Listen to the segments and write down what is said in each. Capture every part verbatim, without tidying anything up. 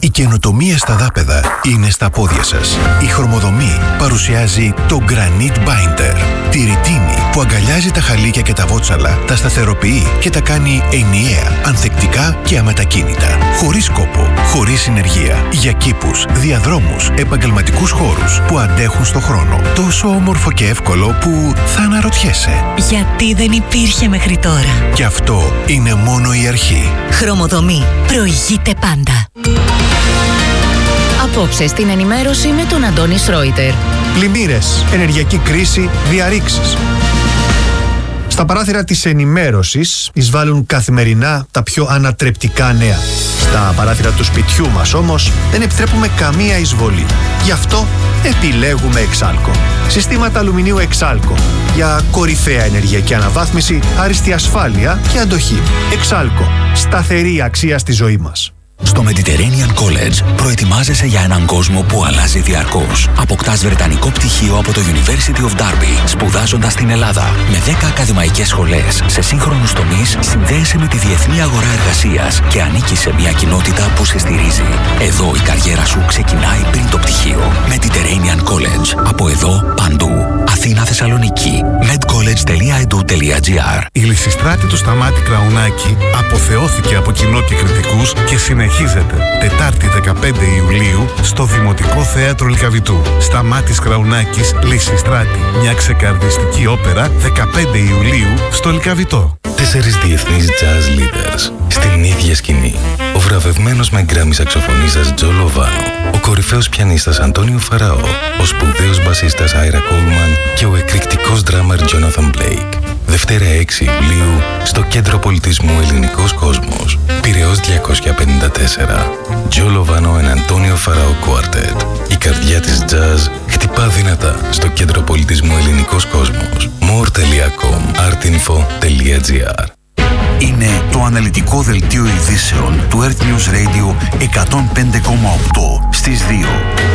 Η καινοτομία στα δάπεδα είναι στα πόδια σας. Η Χρωμοδομή παρουσιάζει το Granite Binder. Τη ρητίνη που αγκαλιάζει τα χαλίκια και τα βότσαλα, τα σταθεροποιεί και τα κάνει ενιαία, ανθεκτικά και αμετακίνητα. Χωρίς κόπο, χωρίς συνεργεία. Για κήπους, διαδρόμους, επαγγελματικούς χώρους που αντέχουν στο χρόνο. Τόσο όμορφο και εύκολο που θα αναρωτιέσαι. Γιατί δεν υπήρχε μέχρι τώρα. Και αυτό είναι μόνο η αρχή. Χρωμοδομή. Προηγείται πάντα. Απόψε στην ενημέρωση με τον Αντώνη Σρόιτερ. Πλημμύρες, ενεργειακή κρίση, διαρρήξεις. Στα παράθυρα της ενημέρωσης εισβάλλουν καθημερινά τα πιο ανατρεπτικά νέα. Στα παράθυρα του σπιτιού μας όμως δεν επιτρέπουμε καμία εισβολή. Γι' αυτό επιλέγουμε Εξάλκο. Συστήματα αλουμινίου Εξάλκο για κορυφαία ενεργειακή αναβάθμιση, άριστη ασφάλεια και αντοχή. Εξάλκο. Σταθερή αξία στη ζωή μας. Στο Mediterranean College προετοιμάζεσαι για έναν κόσμο που αλλάζει διαρκώς. Αποκτάς βρετανικό πτυχίο από το University of Derby, σπουδάζοντας στην Ελλάδα. Με δέκα ακαδημαϊκές σχολές σε σύγχρονους τομείς, συνδέεσαι με τη διεθνή αγορά εργασίας και ανήκεις σε μια κοινότητα που σε στηρίζει. Εδώ η καριέρα σου ξεκινάει πριν το πτυχίο. Mediterranean College. Από εδώ παντού. Αθήνα, Θεσσαλονίκη. medcollege τελεία e d u τελεία g r. Η Λυσιστράτη του Σταμάτη Κραουνάκη αποθεώθηκε από κοινό και κριτικούς και συνεχίζεται Τετάρτη δεκαπέντε Ιουλίου στο Δημοτικό Θέατρο Λυκαβητού. Σταμάτης Κραουνάκης, Λυσιστράτη. Μια ξεκαρδιστική όπερα δεκαπέντε Ιουλίου στο Λυκαβητό. Τέσσερις διεθνείς jazz leaders στην ίδια σκηνή. Ο βραβευμένος με γκράμι σαξοφωνίστας Τζο Λοβάνο, ο κορυφαίος πιανίστας Αντώνιο Φαραώ, ο σπουδαίος μπασίστας Άιρα Κόλμαν και ο εκρηκτικός ντράμερ Τζόναθαν Μπλέικ. Δευτέρα έξι Ιουλίου στο Κέντρο Πολιτισμού Ελληνικός Κόσμος. Πειραιώς διακόσια πενήντα τέσσερα. Τζο Λοβάνο and Αντώνιο Φαραώ Quartet. Η καρδιά της jazz χτυπά δυνατά στο Κέντρο Πολιτισμού Ελληνικός Κόσμος. more τελεία com, artinfo τελεία gr. Είναι το αναλυτικό δελτίο ειδήσεων του Earth News Radio εκατόν πέντε κόμμα οκτώ στις δύο.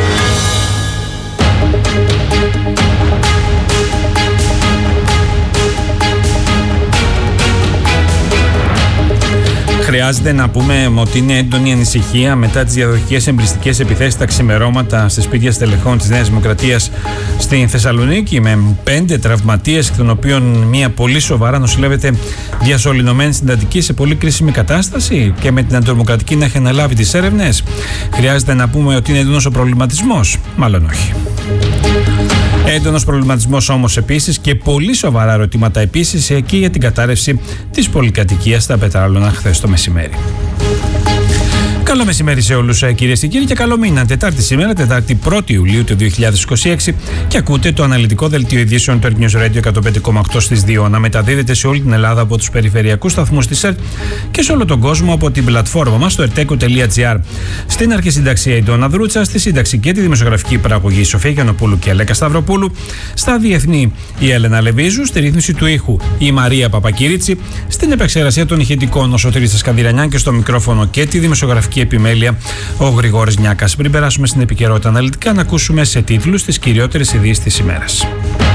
Χρειάζεται να πούμε ότι είναι έντονη ανησυχία μετά τις διαδοχικές εμπριστικές επιθέσεις τα ξημερώματα στις σπίτια στελεχών της Νέας Δημοκρατίας στην Θεσσαλονίκη, με πέντε τραυματίες, εκ των οποίων μία πολύ σοβαρά νοσηλεύεται διασωληνωμένη στην εντατική σε πολύ κρίσιμη κατάσταση και με την αντιδημοκρατική να έχει αναλάβει τις έρευνες. Χρειάζεται να πούμε ότι είναι έντονος ο προβληματισμός. Μάλλον όχι. Έντονος προβληματισμός όμως επίσης και πολύ σοβαρά ερωτήματα επίσης εκεί για την κατάρρευση της πολυκατοικίας στα Πετράλωνα χθες το μεσημέρι. Καλό μεσημέρι σε όλους κυρίες και κύριοι και καλό μήνα. Τετάρτη σήμερα, Τετάρτη πρώτη Ιουλίου του δύο χιλιάδες είκοσι έξι και ακούτε το αναλυτικό δελτίο ειδήσεων του Earth News Radio εκατόν πέντε κόμμα οκτώ στις δύο να μεταδίδεται σε όλη την Ελλάδα από τους περιφερειακούς σταθμούς της ΕΡΤ και σε όλο τον κόσμο από την πλατφόρμα μας στο ερτέκο τελεία τζι άρ. Στην αρχισυνταξία η Ντόνα Δρούτσα, στη σύνταξη και τη δημοσιογραφική παραγωγή η Σοφία Γιαννοπούλου και Αλέκα Σταυροπούλου, στα διεθνή η Έλενα Λεβίζου, στη ρύθμιση του ήχου η Μαρία Παπακύριτσι, στην επεξεργασία των ηχητικών ο Σωτήρης Σκανδυρανιάν και στο μικρόφωνο και τη δημοσιογραφική επιμέλεια ο Γρηγόρης Νιάκας. Πριν περάσουμε στην επικαιρότητα αναλυτικά, να ακούσουμε σε τίτλους τις κυριότερες ειδήσεις της ημέρας.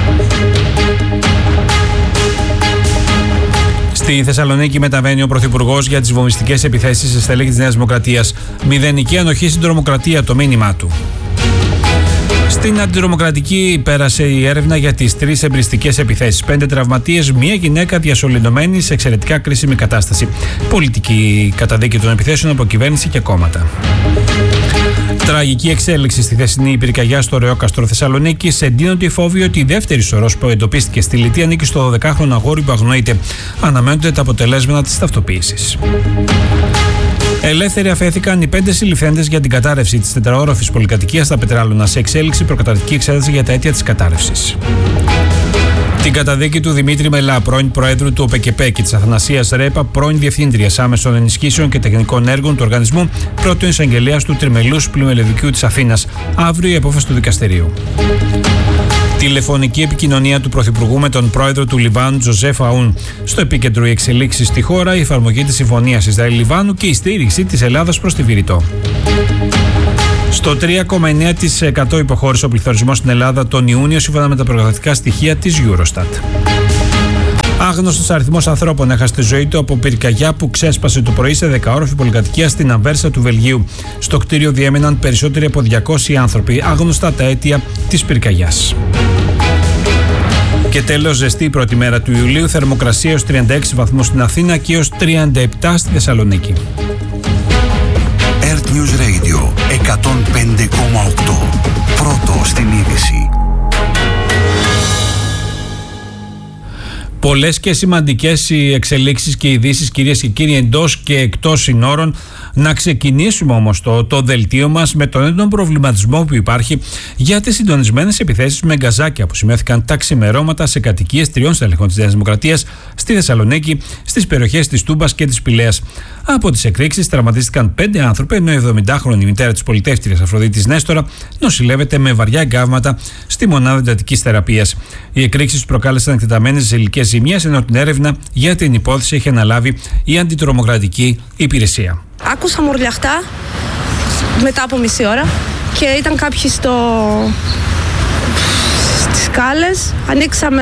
Στη Θεσσαλονίκη μεταβαίνει ο Πρωθυπουργός για τις βομβιστικές επιθέσεις σε στελέχη της Νέας Δημοκρατίας. Μηδενική ανοχή στην τρομοκρατία, το μήνυμά του. Στην αντιτρομοκρατική πέρασε η έρευνα για τις τρεις εμπριστικές επιθέσεις. Πέντε τραυματίες, μία γυναίκα διασωληνωμένη σε εξαιρετικά κρίσιμη κατάσταση. Πολιτική καταδίκη των επιθέσεων από κυβέρνηση και κόμματα. Τραγική εξέλιξη στη χθεσινή πυρκαγιά στο Ρεόκαστρο Θεσσαλονίκη. Εντείνονται οι φόβοι ότι η δεύτερη σωρός που εντοπίστηκε στη Λιτή ανήκει στο δωδεκάχρονο αγόρι που αγνοείται. Αναμένονται τα αποτελέσματα της ταυτοποίησης. Ελεύθεροι αφέθηκαν οι πέντε συλληφθέντες για την κατάρρευση της τετραόροφης πολυκατοικίας στα Πετράλωνα σε εξέλιξη προκαταρκτική εξέταση για τα αίτια της κατάρρευσης. Την καταδίκη του Δημήτρη Μελά, πρώην Προέδρου του ΟΠΕΚΕΠΕ, και της Αθανασίας Ρέπα, πρώην Διευθύντριας Άμεσων Ενισχύσεων και Τεχνικών Έργων του οργανισμού, πρώτον εισαγγελέας του Τριμελούς Πλημελαιδικίου της Αθήνας. Αύριο η απόφαση του δικαστηρίου. Τηλεφωνική επικοινωνία του Πρωθυπουργού με τον πρόεδρο του Λιβάνου, Τζοζέφ Αούν. Στο επίκεντρο οι εξελίξεις στη χώρα, η εφαρμογή της Συμφωνίας Ισραήλ-Λιβάνου και η στήριξη της Ελλάδας προς τη Βηρητό. Στο τρία κόμμα εννέα τοις εκατό υποχώρησε ο πληθωρισμός στην Ελλάδα τον Ιούνιο, σύμφωνα με τα προγραμματικά στοιχεία της Eurostat. Άγνωστος αριθμός ανθρώπων έχασε τη ζωή του από πυρκαγιά που ξέσπασε το πρωί σε δεκαόροφη πολυκατοικία στην Αβέρσα του Βελγίου. Στο κτίριο διέμεναν περισσότεροι από διακόσιοι άνθρωποι. Άγνωστα τα αίτια της πυρκαγιάς. Και τέλος, ζεστή η πρώτη μέρα του Ιουλίου, θερμοκρασία έως τριάντα έξι βαθμούς στην Αθήνα και έως τριάντα επτά στη Θεσσαλονίκη. Earth News Radio εκατόν πέντε κόμμα οκτώ. Πρώτο στην είδηση. Πολλές και σημαντικές οι εξελίξεις και ειδήσεις, κυρίες και κύριοι, εντός και εκτός συνόρων. Να ξεκινήσουμε όμως το, το δελτίο μας με τον έντονο προβληματισμό που υπάρχει για τις συντονισμένες επιθέσεις με γκαζάκια που σημειώθηκαν τα ξημερώματα σε κατοικίες τριών στελεχών της Νέας Δημοκρατίας στη Θεσσαλονίκη, στις περιοχές της Τούμπας και της Πηλαίας. Από τις εκρήξεις τραυματίστηκαν πέντε άνθρωποι, ενώ η εβδομηντάχρονη μητέρα της πολιτεύτριας Αφροδίτης Νέστορα νοσηλεύεται με βαριά εγκάβματα στη μονάδα εντατικής θεραπείας. Οι εκρήξεις προκάλεσαν εκτεταμένες ζηλικές ζημιές, ενώ την έρευνα για την υπόθεση έχει αναλάβει η Αντιτρομοκρατική Υπηρεσία. Άκουσα μουρλιαχτά μετά από μισή ώρα και ήταν κάποιοι στο... στις σκάλες. Ανοίξαμε,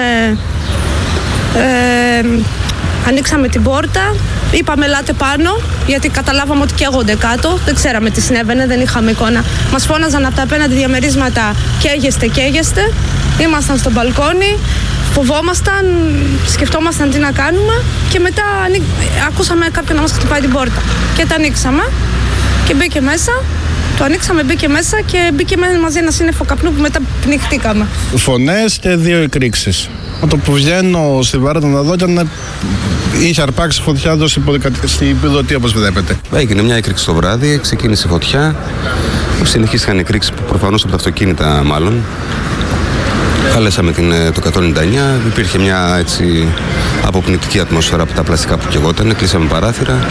ε, ανοίξαμε την πόρτα, είπαμε ελάτε πάνω, γιατί καταλάβαμε ότι καίγονται κάτω. Δεν ξέραμε τι συνέβαινε, δεν είχαμε εικόνα. Μας φώναζαν από τα απέναντι διαμερίσματα καίγεστε, καίγεστε. Ήμασταν στο μπαλκόνι, φοβόμασταν, σκεφτόμασταν τι να κάνουμε και μετά ανοί... ακούσαμε κάποιον να μας χτυπάει την πόρτα. Και τα ανοίξαμε και μπήκε μέσα, το ανοίξαμε, μπήκε μέσα και μπήκε μαζί ένα σύννεφο καπνού που μετά πνιχτήκαμε. Φωνές και δύο εκρήξεις. Με το που βγαίνω στη Βάρδα να δω ήταν είχε αρπάξει φωτιά εδώ στην πιλωτή, όπως βλέπετε. Έγινε μια έκρηξη το βράδυ, ξεκίνησε φωτιά, συνεχίστηκαν εκρήξεις προφανώς από τα αυτοκίνητα μάλλον. Χαλέσαμε την, το εκατόν ενενήντα εννιά, υπήρχε μια έτσι αποπνικτική ατμόσφαιρα από τα πλαστικά που καιγόταν, κλείσαμε παράθυρα.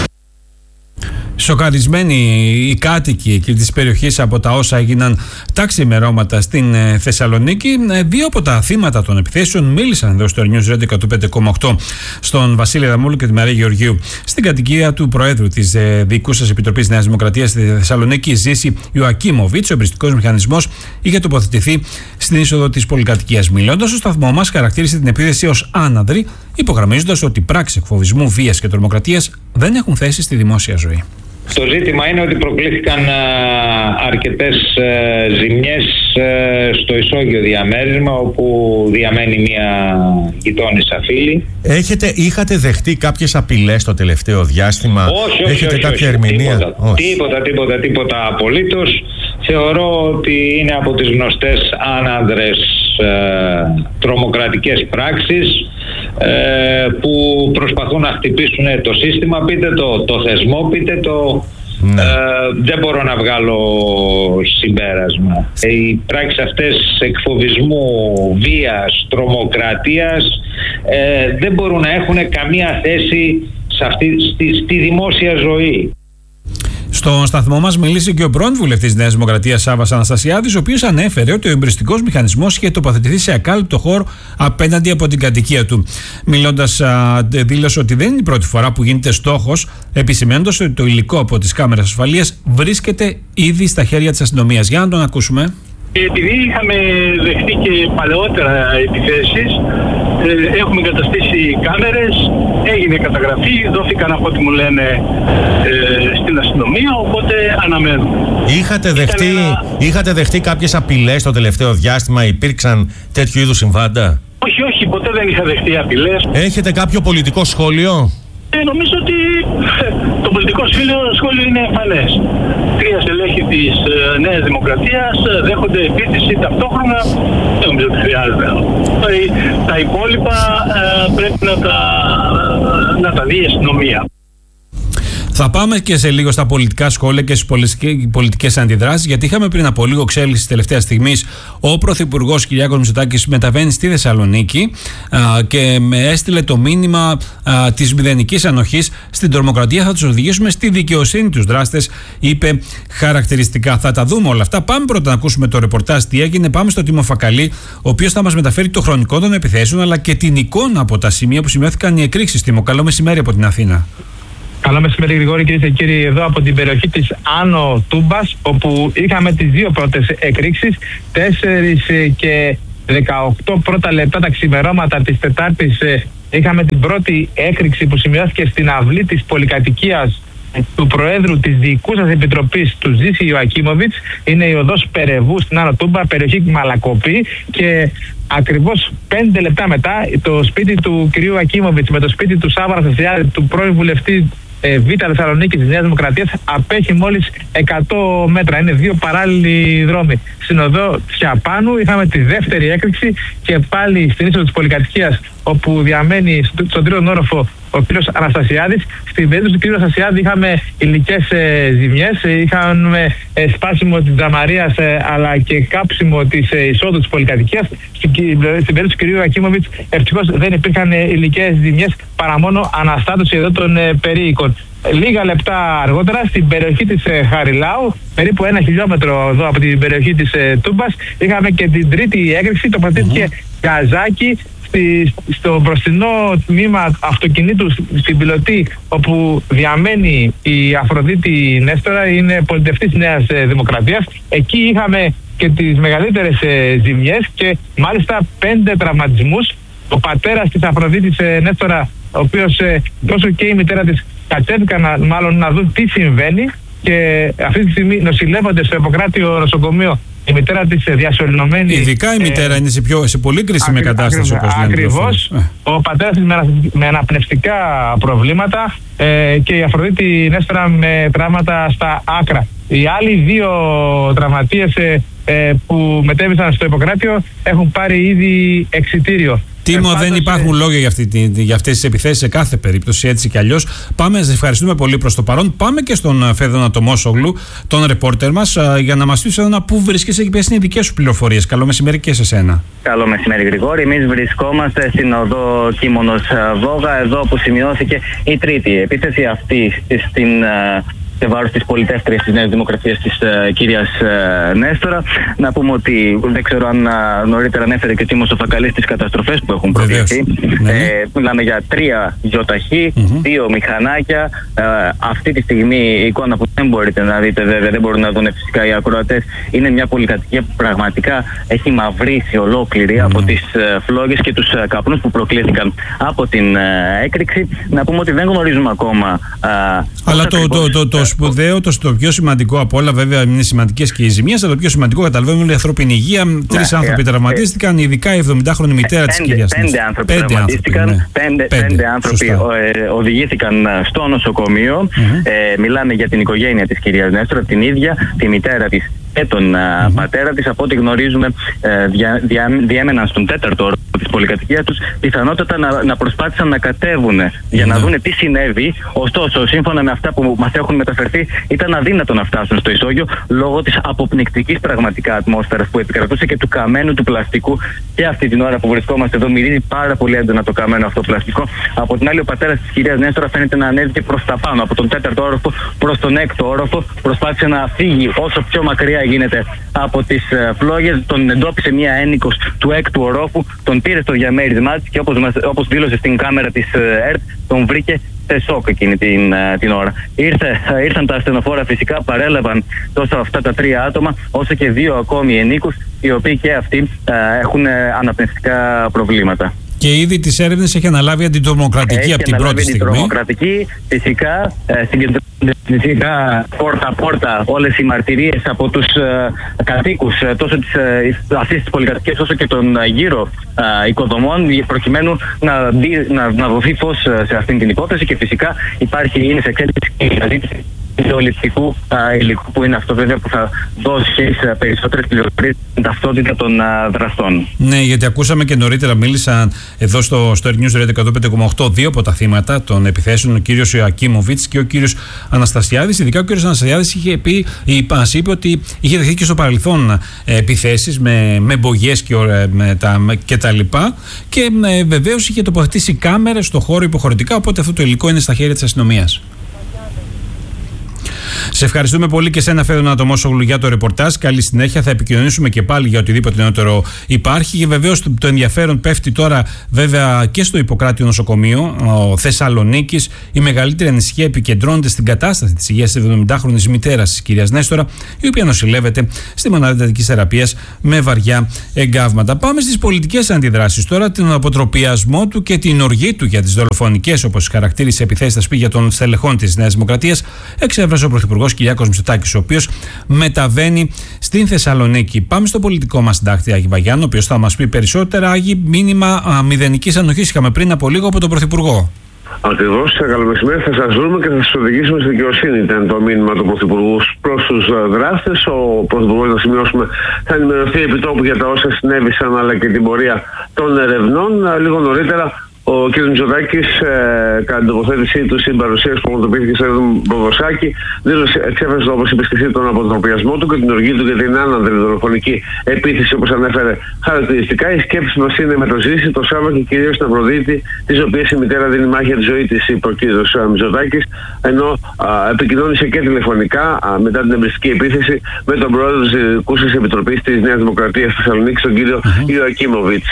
Σοκαρισμένοι οι κάτοικοι εκεί της περιοχής από τα όσα έγιναν τα ξημερώματα στην Θεσσαλονίκη. Δύο από τα θύματα των επιθέσεων μίλησαν εδώ στο News Radio εκατόν πέντε κόμμα οκτώ, στον Βασίλη Δαμούλου και τη Μαρία Γεωργίου. Στην κατοικία του Προέδρου της Διοικούσας Επιτροπής Νέας Δημοκρατίας στη Θεσσαλονίκη, Ζήση Ιωακίμοβιτς, ο εμπριστικός μηχανισμός είχε τοποθετηθεί στην είσοδο της πολυκατοικίας. Μιλώντας στο σταθμό μας, χαρακτήρισε την επίθεση ως άναδρη, υπογραμμίζοντας ότι πράξεις εκφοβισμού, βίας και τρομοκρατίας δεν έχουν θέση στη δημόσια ζωή. Το ζήτημα είναι ότι προκλήθηκαν αρκετές ζημιές στο ισόγειο διαμέρισμα, όπου διαμένει μια γειτόνισσα φίλη. Έχετε, είχατε δεχτεί κάποιες απειλές το τελευταίο διάστημα? Όχι, όχι, έχετε όχι, κάποια όχι, ερμηνεία? Τίποτα, όχι. τίποτα, τίποτα, τίποτα απολύτως. Θεωρώ ότι είναι από τις γνωστές άνανδρες ε, τρομοκρατικές πράξεις ε, που προσπαθούν να χτυπήσουν το σύστημα, πείτε το, το θεσμό, πείτε το... Ναι. Ε, δεν μπορώ να βγάλω συμπέρασμα. Οι πράξεις αυτές εκφοβισμού, βίας, τρομοκρατίας ε, δεν μπορούν να έχουν καμία θέση σε αυτή, στη, στη δημόσια ζωή. Στον σταθμό μας μίλησε και ο πρώην βουλευτής της Νέας Δημοκρατίας Σάββας Αναστασιάδης, ο οποίος ανέφερε ότι ο εμπριστικός μηχανισμός είχε τοποθετηθεί σε ακάλυπτο χώρο απέναντι από την κατοικία του. Μιλώντας, α, δήλωσε ότι δεν είναι η πρώτη φορά που γίνεται στόχος, επισημαίνοντας ότι το υλικό από τις κάμερες ασφαλείας βρίσκεται ήδη στα χέρια της αστυνομίας. Για να τον ακούσουμε. Επειδή είχαμε δεχτεί και παλαιότερα επιθέσεις, ε, έχουμε εγκαταστήσει κάμερες, έγινε καταγραφή, δόθηκαν από ό,τι μου λένε ε, στην αστυνομία, οπότε αναμένουμε. Είχατε δεχτεί, ένα... είχατε δεχτεί κάποιες απειλές το τελευταίο διάστημα, υπήρξαν τέτοιου είδους συμβάντα? Όχι, όχι, ποτέ δεν είχα δεχτεί απειλές. Έχετε κάποιο πολιτικό σχόλιο? Ε, νομίζω ότι το πολιτικό σχόλιο είναι εμφανές. Τρία στελέχη της ε, Νέας Δημοκρατίας δέχονται επίθεση ταυτόχρονα. Δεν νομίζω ότι χρειάζεται. Τα υπόλοιπα ε, πρέπει να τα, να τα δει η αστυνομία. Θα πάμε και σε λίγο στα πολιτικά σχόλια και στις πολιτικές αντιδράσεις, γιατί είχαμε πριν από λίγο εξέλιξη τελευταία στιγμής. Ο Πρωθυπουργός Κυριάκος Μητσοτάκης μεταβαίνει στη Θεσσαλονίκη α, και με έστειλε το μήνυμα α, της μηδενικής ανοχής στην τρομοκρατία. Θα τους οδηγήσουμε στη δικαιοσύνη τους δράστες, είπε χαρακτηριστικά. Θα τα δούμε όλα αυτά. Πάμε πρώτα να ακούσουμε το ρεπορτάζ τι έγινε. Πάμε στο Τίμο Φακαλή, ο οποίος θα μας μεταφέρει το χρονικό των επιθέσεων αλλά και την εικόνα από τα σημεία που σημειώθηκαν οι εκρήξεις. Τίμο, καλό μεσημέρι από την Αθήνα. Καλό μεσημέρι, Γρηγόρη, κυρίες και κύριοι, εδώ από την περιοχή της Άνω Τούμπας, όπου είχαμε τις δύο πρώτες εκρήξεις, τέσσερις και δεκαοκτώ πρώτα λεπτά τα ξημερώματα της Τετάρτης είχαμε την πρώτη έκρηξη που σημειώθηκε στην αυλή της πολυκατοικίας του Προέδρου της Διοικούσας Επιτροπής του Ζήση Ιωακίμοβιτς. Είναι η οδός Περεβού στην Άνω Τούμπα, περιοχή Μαλακοπή, και ακριβώς πέντε λεπτά μετά το σπίτι του κυρίου Ακίμοβιτς με το σπίτι του Σάββα Αναστασιάδη, του πρώην βουλευτή ε, Β' Θεσσαλονίκης της Νέας Δημοκρατίας, απέχει μόλις εκατό μέτρα. Είναι δύο παράλληλοι δρόμοι. Στην οδό Τσιαπάνου είχαμε τη δεύτερη έκρηξη και πάλι στην είσοδο της πολυκατοικίας, όπου διαμένει στον τρίτον όροφο ο κύριος Αναστασιάδης. Στην περίπτωση του κύριου Αναστασιάδη είχαμε υλικές ε, ζημιές, ε, είχαμε ε, σπάσιμο της τζαμαρίας ε, αλλά και κάψιμο της ε, εισόδου της πολυκατοικίας. Στην, στην περίπτωση του κυρίου Ακίμοβιτς ευτυχώς δεν υπήρχαν ε, υλικές ζημιές, παρά μόνο αναστάτωση εδώ των ε, περίοικων. Λίγα λεπτά αργότερα, στην περιοχή της ε, Χαριλάου, περίπου ένα χιλιόμετρο εδώ από την περιοχή της ε, Τούμπας, είχαμε και την τρίτη έκρηξη. Τοποθετήθηκε mm-hmm. γαζάκι στη, στο μπροστινό τμήμα αυτοκινήτου στην Πιλωτή, όπου διαμένει η Αφροδίτη Νέστορα, είναι πολιτευτής Νέας ε, Δημοκρατίας. Εκεί είχαμε και τις μεγαλύτερες ε, ζημιές και μάλιστα πέντε τραυματισμούς. Ο πατέρας της Αφροδίτης ε, Νέστορα, ο οποίος ε, τόσο και η μητέρα της κατέβηκαν να, μάλλον να δουν τι συμβαίνει, και αυτή τη στιγμή νοσηλεύονται στο Ιπποκράτιο νοσοκομείο. Η μητέρα της διασωληνωμένη. Ειδικά η μητέρα ε, είναι σε, πιο, σε πολύ κρίσιμη ακρι, κατάσταση, όπως λένε. Ακριβώς. Ο πατέρας της με, με αναπνευστικά προβλήματα ε, και η Αφροδίτη Νέστορα με τραύματα στα άκρα. Οι άλλοι δύο τραυματίες ε, ε, που μετέβησαν στο Ιπποκράτιο έχουν πάρει ήδη εξιτήριο. Τίμω, ε, δεν υπάρχουν ε... λόγια για, αυτή, για αυτές τις επιθέσεις σε κάθε περίπτωση, έτσι κι αλλιώς. Πάμε, σας ευχαριστούμε πολύ προς το παρόν. Πάμε και στον Φέδωνα Τομόσογλου, τον ρεπόρτερ μας, για να μας πεις εδώ πού βρίσκεσαι και ποιες είναι οι δικές σου πληροφορίες. Καλό μεσημέρι και σε σένα. Καλό μεσημέρι, Γρηγόρη. Εμείς βρισκόμαστε στην οδό Κίμωνος Βόγα, εδώ που σημειώθηκε η τρίτη επίθεση αυτή στην. Σε βάρος της πολιτεύτριας της Νέας Δημοκρατίας της uh, κυρίας uh, Νέστορα. Να πούμε ότι δεν ξέρω αν uh, νωρίτερα ανέφερε και ο Τίμος ο Φακαλής τις καταστροφές που έχουν προβληθεί. Ναι. Ε, μιλάμε για τρία γιοταχή, mm-hmm. δύο μηχανάκια. Ε, αυτή τη στιγμή η εικόνα που δεν μπορείτε να δείτε, βέβαια δεν μπορούν να δουν φυσικά οι ακροατές, είναι μια πολυκατοικία που πραγματικά έχει μαυρίσει ολόκληρη mm-hmm. από τις uh, φλόγες και τους uh, καπνούς που προκλήθηκαν από την uh, έκρηξη. Να πούμε ότι δεν γνωρίζουμε ακόμα. Uh, Αλλά το, το, το, το, το σπουδαίο, το, το πιο σημαντικό από όλα, βέβαια είναι σημαντικές και οι ζημίες, αλλά το πιο σημαντικό καταλαβαίνουμε είναι η ανθρώπινη υγεία. Τρεις ναι, άνθρωποι yeah, τραυματίστηκαν, ειδικά η εβδομηντάχρονη μητέρα ε, της κυρίας Νέστορα. Πέντε άνθρωποι πέντε τραυματίστηκαν, άνθρωποι, ναι. πέντε, πέντε, πέντε άνθρωποι ε, οδηγήθηκαν στο νοσοκομείο. Mm-hmm. Ε, μιλάμε για την οικογένεια της κυρίας Νέστορα, την ίδια, τη μητέρα της και τον mm-hmm. πατέρα της. Από ό,τι γνωρίζουμε, ε, δια, δια, διέμεναν στον τέταρτο όροφο της πολυκατοικίας τους, πιθανότατα να, να προσπάθησαν να κατέβουν mm-hmm. για να δούνε τι συνέβη. Ωστόσο, σύμφωνα με αυτά που μας έχουν μεταφερθεί, ήταν αδύνατο να φτάσουν στο ισόγειο λόγω της αποπνικτικής πραγματικά ατμόσφαιρας που επικρατούσε και του καμένου του πλαστικού. Και αυτή την ώρα που βρισκόμαστε εδώ, μυρίζει πάρα πολύ έντονα το καμένο αυτό πλαστικό. Από την άλλη, ο πατέρας της κυρίας Νέστορα φαίνεται να ανέβηκε προς τα πάνω, από τον τέταρτο όροφο προς τον έκτο όροφο. Προσπάθησε να φύγει όσο πιο μακριά γίνεται από τις φλόγες. Τον εντόπισε μια ένικος του έκτου ορόφου, τον πήρε στο διαμέρισμά της και όπως, μας, όπως δήλωσε στην κάμερα της ΕΡΤ, τον βρήκε σε σοκ εκείνη την, την ώρα. Ήρθε, ήρθαν τα ασθενοφόρα, φυσικά παρέλαβαν τόσο αυτά τα τρία άτομα όσο και δύο ακόμη ενίκους, οι οποίοι και αυτοί α, έχουν αναπνευστικά προβλήματα. Και ήδη τις έρευνες έχει αναλάβει αντιτρομοκρατική από την πρώτη στιγμή. Αντιτρομοκρατική, φυσικά, ε, συγκεντρώνονται φυσικά πόρτα-πόρτα όλες οι μαρτυρίες από τους ε, κατοίκους ε, τόσο της, ε, αυτής της πολυκατοικίας όσο και των ε, γύρω ε, οικοδομών, προκειμένου να, να, να δοθεί φως σε αυτήν την υπόθεση, και φυσικά υπάρχει, είναι σε εξέλιξη η αναζήτηση ιδεολειπτικού υλικού, που είναι αυτό βέβαια που θα δώσει σε περισσότερες πληροφορίες την ταυτότητα των α, δραστών. Ναι, γιατί ακούσαμε και νωρίτερα, μίλησαν εδώ στο, στο News Radio εκατόν πέντε κόμμα οκτώ δύο από τα θύματα των επιθέσεων, ο κύριος Ιωακίμοβιτς και ο κύριος Αναστασιάδης. Ειδικά ο κύριος Αναστασιάδης είχε πει, μας είπε ότι είχε δεχθεί και στο παρελθόν επιθέσεις με, με μπογιές και, με τα, και τα λοιπά, και ε, βεβαίως είχε τοποθετήσει κάμερες στο χώρο υποχωρητικά, οπότε αυτό το υλικό είναι στα χέρια της αστυνομίας. Σε ευχαριστούμε πολύ και σένα, Φέδωνα Ατομόσογλου, για το ρεπορτάζ. Καλή συνέχεια. Θα επικοινωνήσουμε και πάλι για οτιδήποτε νεότερο υπάρχει. Και βεβαίως το, το ενδιαφέρον πέφτει τώρα, βέβαια, και στο Ιπποκράτιο Νοσοκομείο Θεσσαλονίκης. Η μεγαλύτερη ανησυχία επικεντρώνεται στην κατάσταση της υγείας της εβδομηντάχρονης μητέρας της κυρίας Νέστορα, η οποία νοσηλεύεται στη μονάδα εντατικής θεραπείας με βαριά εγκάβματα. Πάμε στις πολιτικές αντιδράσεις τώρα, τον αποτροπιασμό του και την οργή του για τις δολοφονικές, όπως χαρακτήρισε, επιθέσεις στα σπίτια των στελεχών της Νέας Δημοκρατίας, εξέφρασε ο Πρωθυπουργός Κυριάκος Μητσοτάκης, ο οποίος μεταβαίνει στην Θεσσαλονίκη. Πάμε στο πολιτικό μας συντάκτη Άγη Βαγιάννη, ο οποίος θα μας πει περισσότερα. Άγη, μήνυμα μηδενικής ανοχής είχαμε πριν από λίγο από τον Πρωθυπουργό. Ακριβώς, καλό μεσημέρι. Θα σας βρούμε και θα σας οδηγήσουμε στη δικαιοσύνη. Ήταν το μήνυμα του Πρωθυπουργού προς τους δράστες. Ο Πρωθυπουργός, να σημειώσουμε, θα ενημερωθεί επί τόπου για τα όσα συνέβησαν, αλλά και την πορεία των ερευνών. Λίγο νωρίτερα, ο κ. Μητσοτάκης, ε, κατά την τοποθέτησή του στην παρουσίαση που πραγματοποιήθηκε στο Ποδοσάκι, δήλωσε, εξέφρασε, όπως είπε και εσύ, τον αποτροπιασμό του και την οργή του για την άνανδρη δολοφονική επίθεση, όπως ανέφερε χαρακτηριστικά. Οι σκέψεις μας είναι με το Ζήση, το Σάββα και κυρίως την Αφροδίτη, της οποίας η μητέρα δίνει μάχη για τη ζωή της, είπε ο κ. Μητσοτάκης, ενώ α, επικοινώνησε και τηλεφωνικά α, μετά την εμπριστική επίθεση με τον πρόεδρο της Ειδικούσας Επιτροπής της Νέας Δημοκρατίας στη Θεσσαλονίκη, τον κ. Mm-hmm. Ιωακίμοβιτς.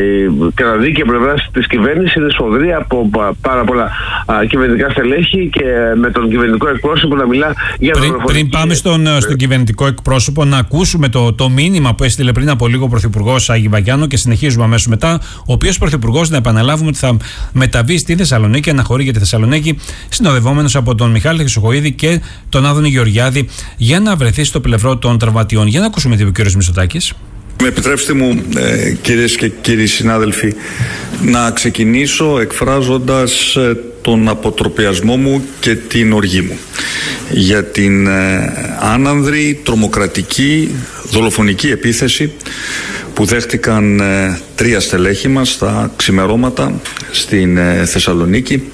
Η καταδίκη πλευράς της κυβέρνησης είναι σφοδρή από πάρα πολλά α, κυβερνητικά στελέχη και με τον κυβερνητικό εκπρόσωπο να μιλά για πριν, πριν πάμε στον, στον κυβερνητικό εκπρόσωπο, να ακούσουμε το, το μήνυμα που έστειλε πριν από λίγο ο Πρωθυπουργός Άγη Βαγιάννη και συνεχίζουμε αμέσως μετά. Ο οποίος Πρωθυπουργός, να επαναλάβουμε, ότι θα μεταβεί στη Θεσσαλονίκη, αναχωρεί για τη Θεσσαλονίκη, συνοδευόμενος από τον Μιχάλη Χρυσοχοΐδη και τον Άδωνη Γεωργιάδη, για να βρεθεί στο πλευρό των τραυματιών. Για να ακούσουμε τι είπε ο κ. Μητσοτάκης. Με επιτρέψτε μου, ε, κυρίες και κύριοι συνάδελφοι, να ξεκινήσω εκφράζοντας ε, τον αποτροπιασμό μου και την οργή μου για την ε, άνανδρη, τρομοκρατική, δολοφονική επίθεση που δέχτηκαν ε, τρία στελέχη μας στα ξημερώματα στην ε, Θεσσαλονίκη,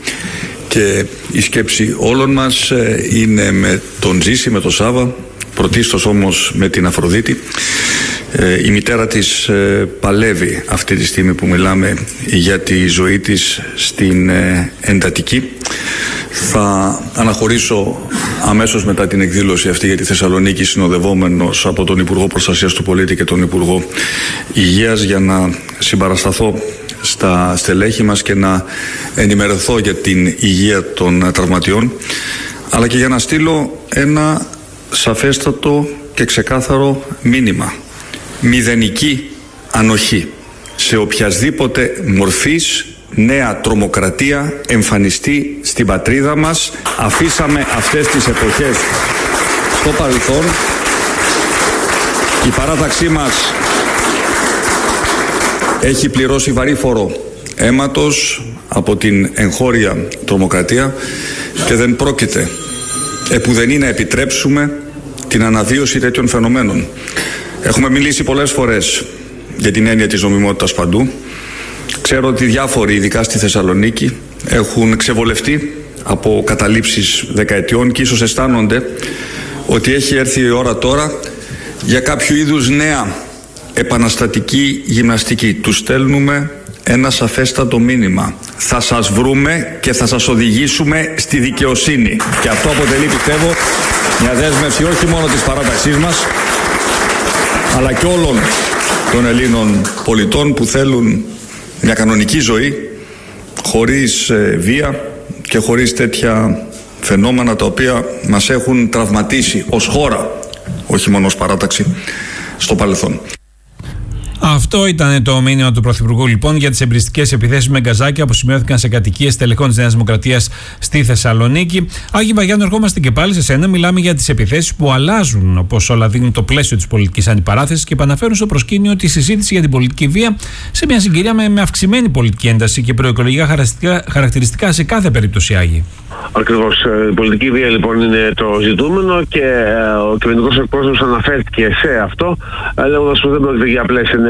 και η σκέψη όλων μας ε, είναι με τον Ζήση, με τον Σάββα, πρωτίστως όμως με την Αφροδίτη. Ε, η μητέρα της ε, παλεύει αυτή τη στιγμή που μιλάμε για τη ζωή της στην ε, εντατική. Θα αναχωρήσω αμέσως μετά την εκδήλωση αυτή για τη Θεσσαλονίκη, συνοδευόμενος από τον Υπουργό Προστασίας του Πολίτη και τον Υπουργό Υγείας, για να συμπαρασταθώ στα στελέχη μας και να ενημερωθώ για την υγεία των τραυματιών, αλλά και για να στείλω ένα σαφέστατο και ξεκάθαρο μήνυμα. Μηδενική ανοχή σε οποιασδήποτε μορφής νέα τρομοκρατία εμφανιστεί στην πατρίδα μας. Αφήσαμε αυτές τις εποχές στο παρελθόν. Η παράταξή μας έχει πληρώσει βαρύ φόρο αίματος από την εγχώρια τρομοκρατία και δεν πρόκειται επουδενή να επιτρέψουμε την αναβίωση τέτοιων φαινομένων. Έχουμε μιλήσει πολλές φορές για την έννοια της νομιμότητας παντού. Ξέρω ότι διάφοροι, ειδικά στη Θεσσαλονίκη, έχουν ξεβολευτεί από καταλήψεις δεκαετιών και ίσως αισθάνονται ότι έχει έρθει η ώρα τώρα για κάποιο είδους νέα επαναστατική γυμναστική. Τους στέλνουμε ένα σαφέστατο μήνυμα. Θα σας βρούμε και θα σας οδηγήσουμε στη δικαιοσύνη. Και αυτό αποτελεί, πιστεύω, μια δέσμευση όχι μόνο της παράταξής μας, αλλά και όλων των Ελλήνων πολιτών που θέλουν μια κανονική ζωή χωρίς ε, βία και χωρίς τέτοια φαινόμενα τα οποία μας έχουν τραυματίσει ως χώρα, όχι μόνο ως παράταξη, στο παρελθόν. Αυτό ήταν το μήνυμα του Πρωθυπουργού, λοιπόν, για τις εμπριστικές επιθέσεις με γκαζάκια που σημειώθηκαν σε κατοικίες στελεχών της Νέας Δημοκρατίας στη Θεσσαλονίκη. Άγη Βαγιάννη, ερχόμαστε και πάλι σε σένα. Μιλάμε για τις επιθέσεις που αλλάζουν, όπως όλα δείχνουν, το πλαίσιο της πολιτικής αντιπαράθεσης και επαναφέρουν στο προσκήνιο τη συζήτηση για την πολιτική βία σε μια συγκυρία με, με αυξημένη πολιτική ένταση και προεκλογικά χαρακτηριστικά, χαρακτηριστικά σε κάθε περίπτωση, Άγη. Ακριβώς. Η πολιτική βία, λοιπόν, είναι το ζητούμενο και ο κυβερνητικός εκπρόσωπος αναφέρθηκε σε αυτό, λέγοντας ότι δεν πρόκειται για απλές ενέργειες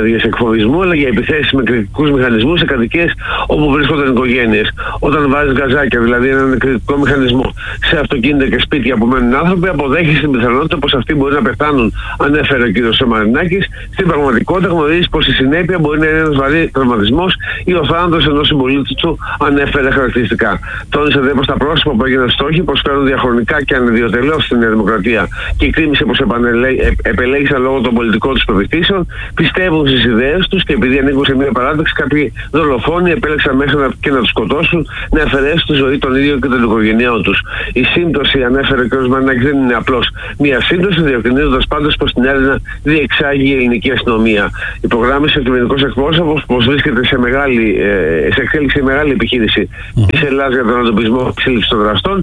ενέργειες εκφοβισμού, αλλά για επιθέσεις με κριτικούς μηχανισμούς σε κατοικίες όπου βρίσκονταν οικογένειες. Όταν βάζεις γκαζάκια, δηλαδή έναν κριτικό μηχανισμό, σε αυτοκίνητα και σπίτια που μένουν άνθρωποι, αποδέχεσαι την πιθανότητα πως αυτοί μπορεί να πεθάνουν, ανέφερε ο κ. Μαρινάκης. Στην πραγματικότητα γνωρίζεις πως η συνέπεια μπορεί να είναι ένας βαρύ τραυματισμός ή ο θάνατος ενός συμπολίτη του, ανέφερε χαρακτηριστικά. Τόνισε δε πως τα πρόσωπα που έγιναν στόχοι προσφέρουν διαχρονικά και ανιδιοτελώς στην Νέα Δημοκρατία και κρίμησε πως επελέγησαν λόγω των πολιτικών τους πεποιθήσεων, πιστεύουν στις ιδέες τους και επειδή ανήκουν σε μια παράδοξη, κάποιοι δολοφόνοι επέλεξαν μέσα να, και να τους σκοτώσουν, να αφαιρέσουν τη ζωή των ίδιων και των οικογενειών τους. Η σύμπτωση, ανέφερε ο κ. Μαρινάκης, δεν είναι απλώς μια σύμπτωση, διευκρινίζοντας πάντως πως την έρευνα διεξάγει η ελληνική αστυνομία. Υπογράμμισε ο κυβερνητικός εκπρόσωπος πως βρίσκεται σε, μεγάλη, ε, σε εξέλιξη μεγάλη επιχείρηση mm. της Ελλάδας για τον εντοπισμό και σύλληψη των δραστών,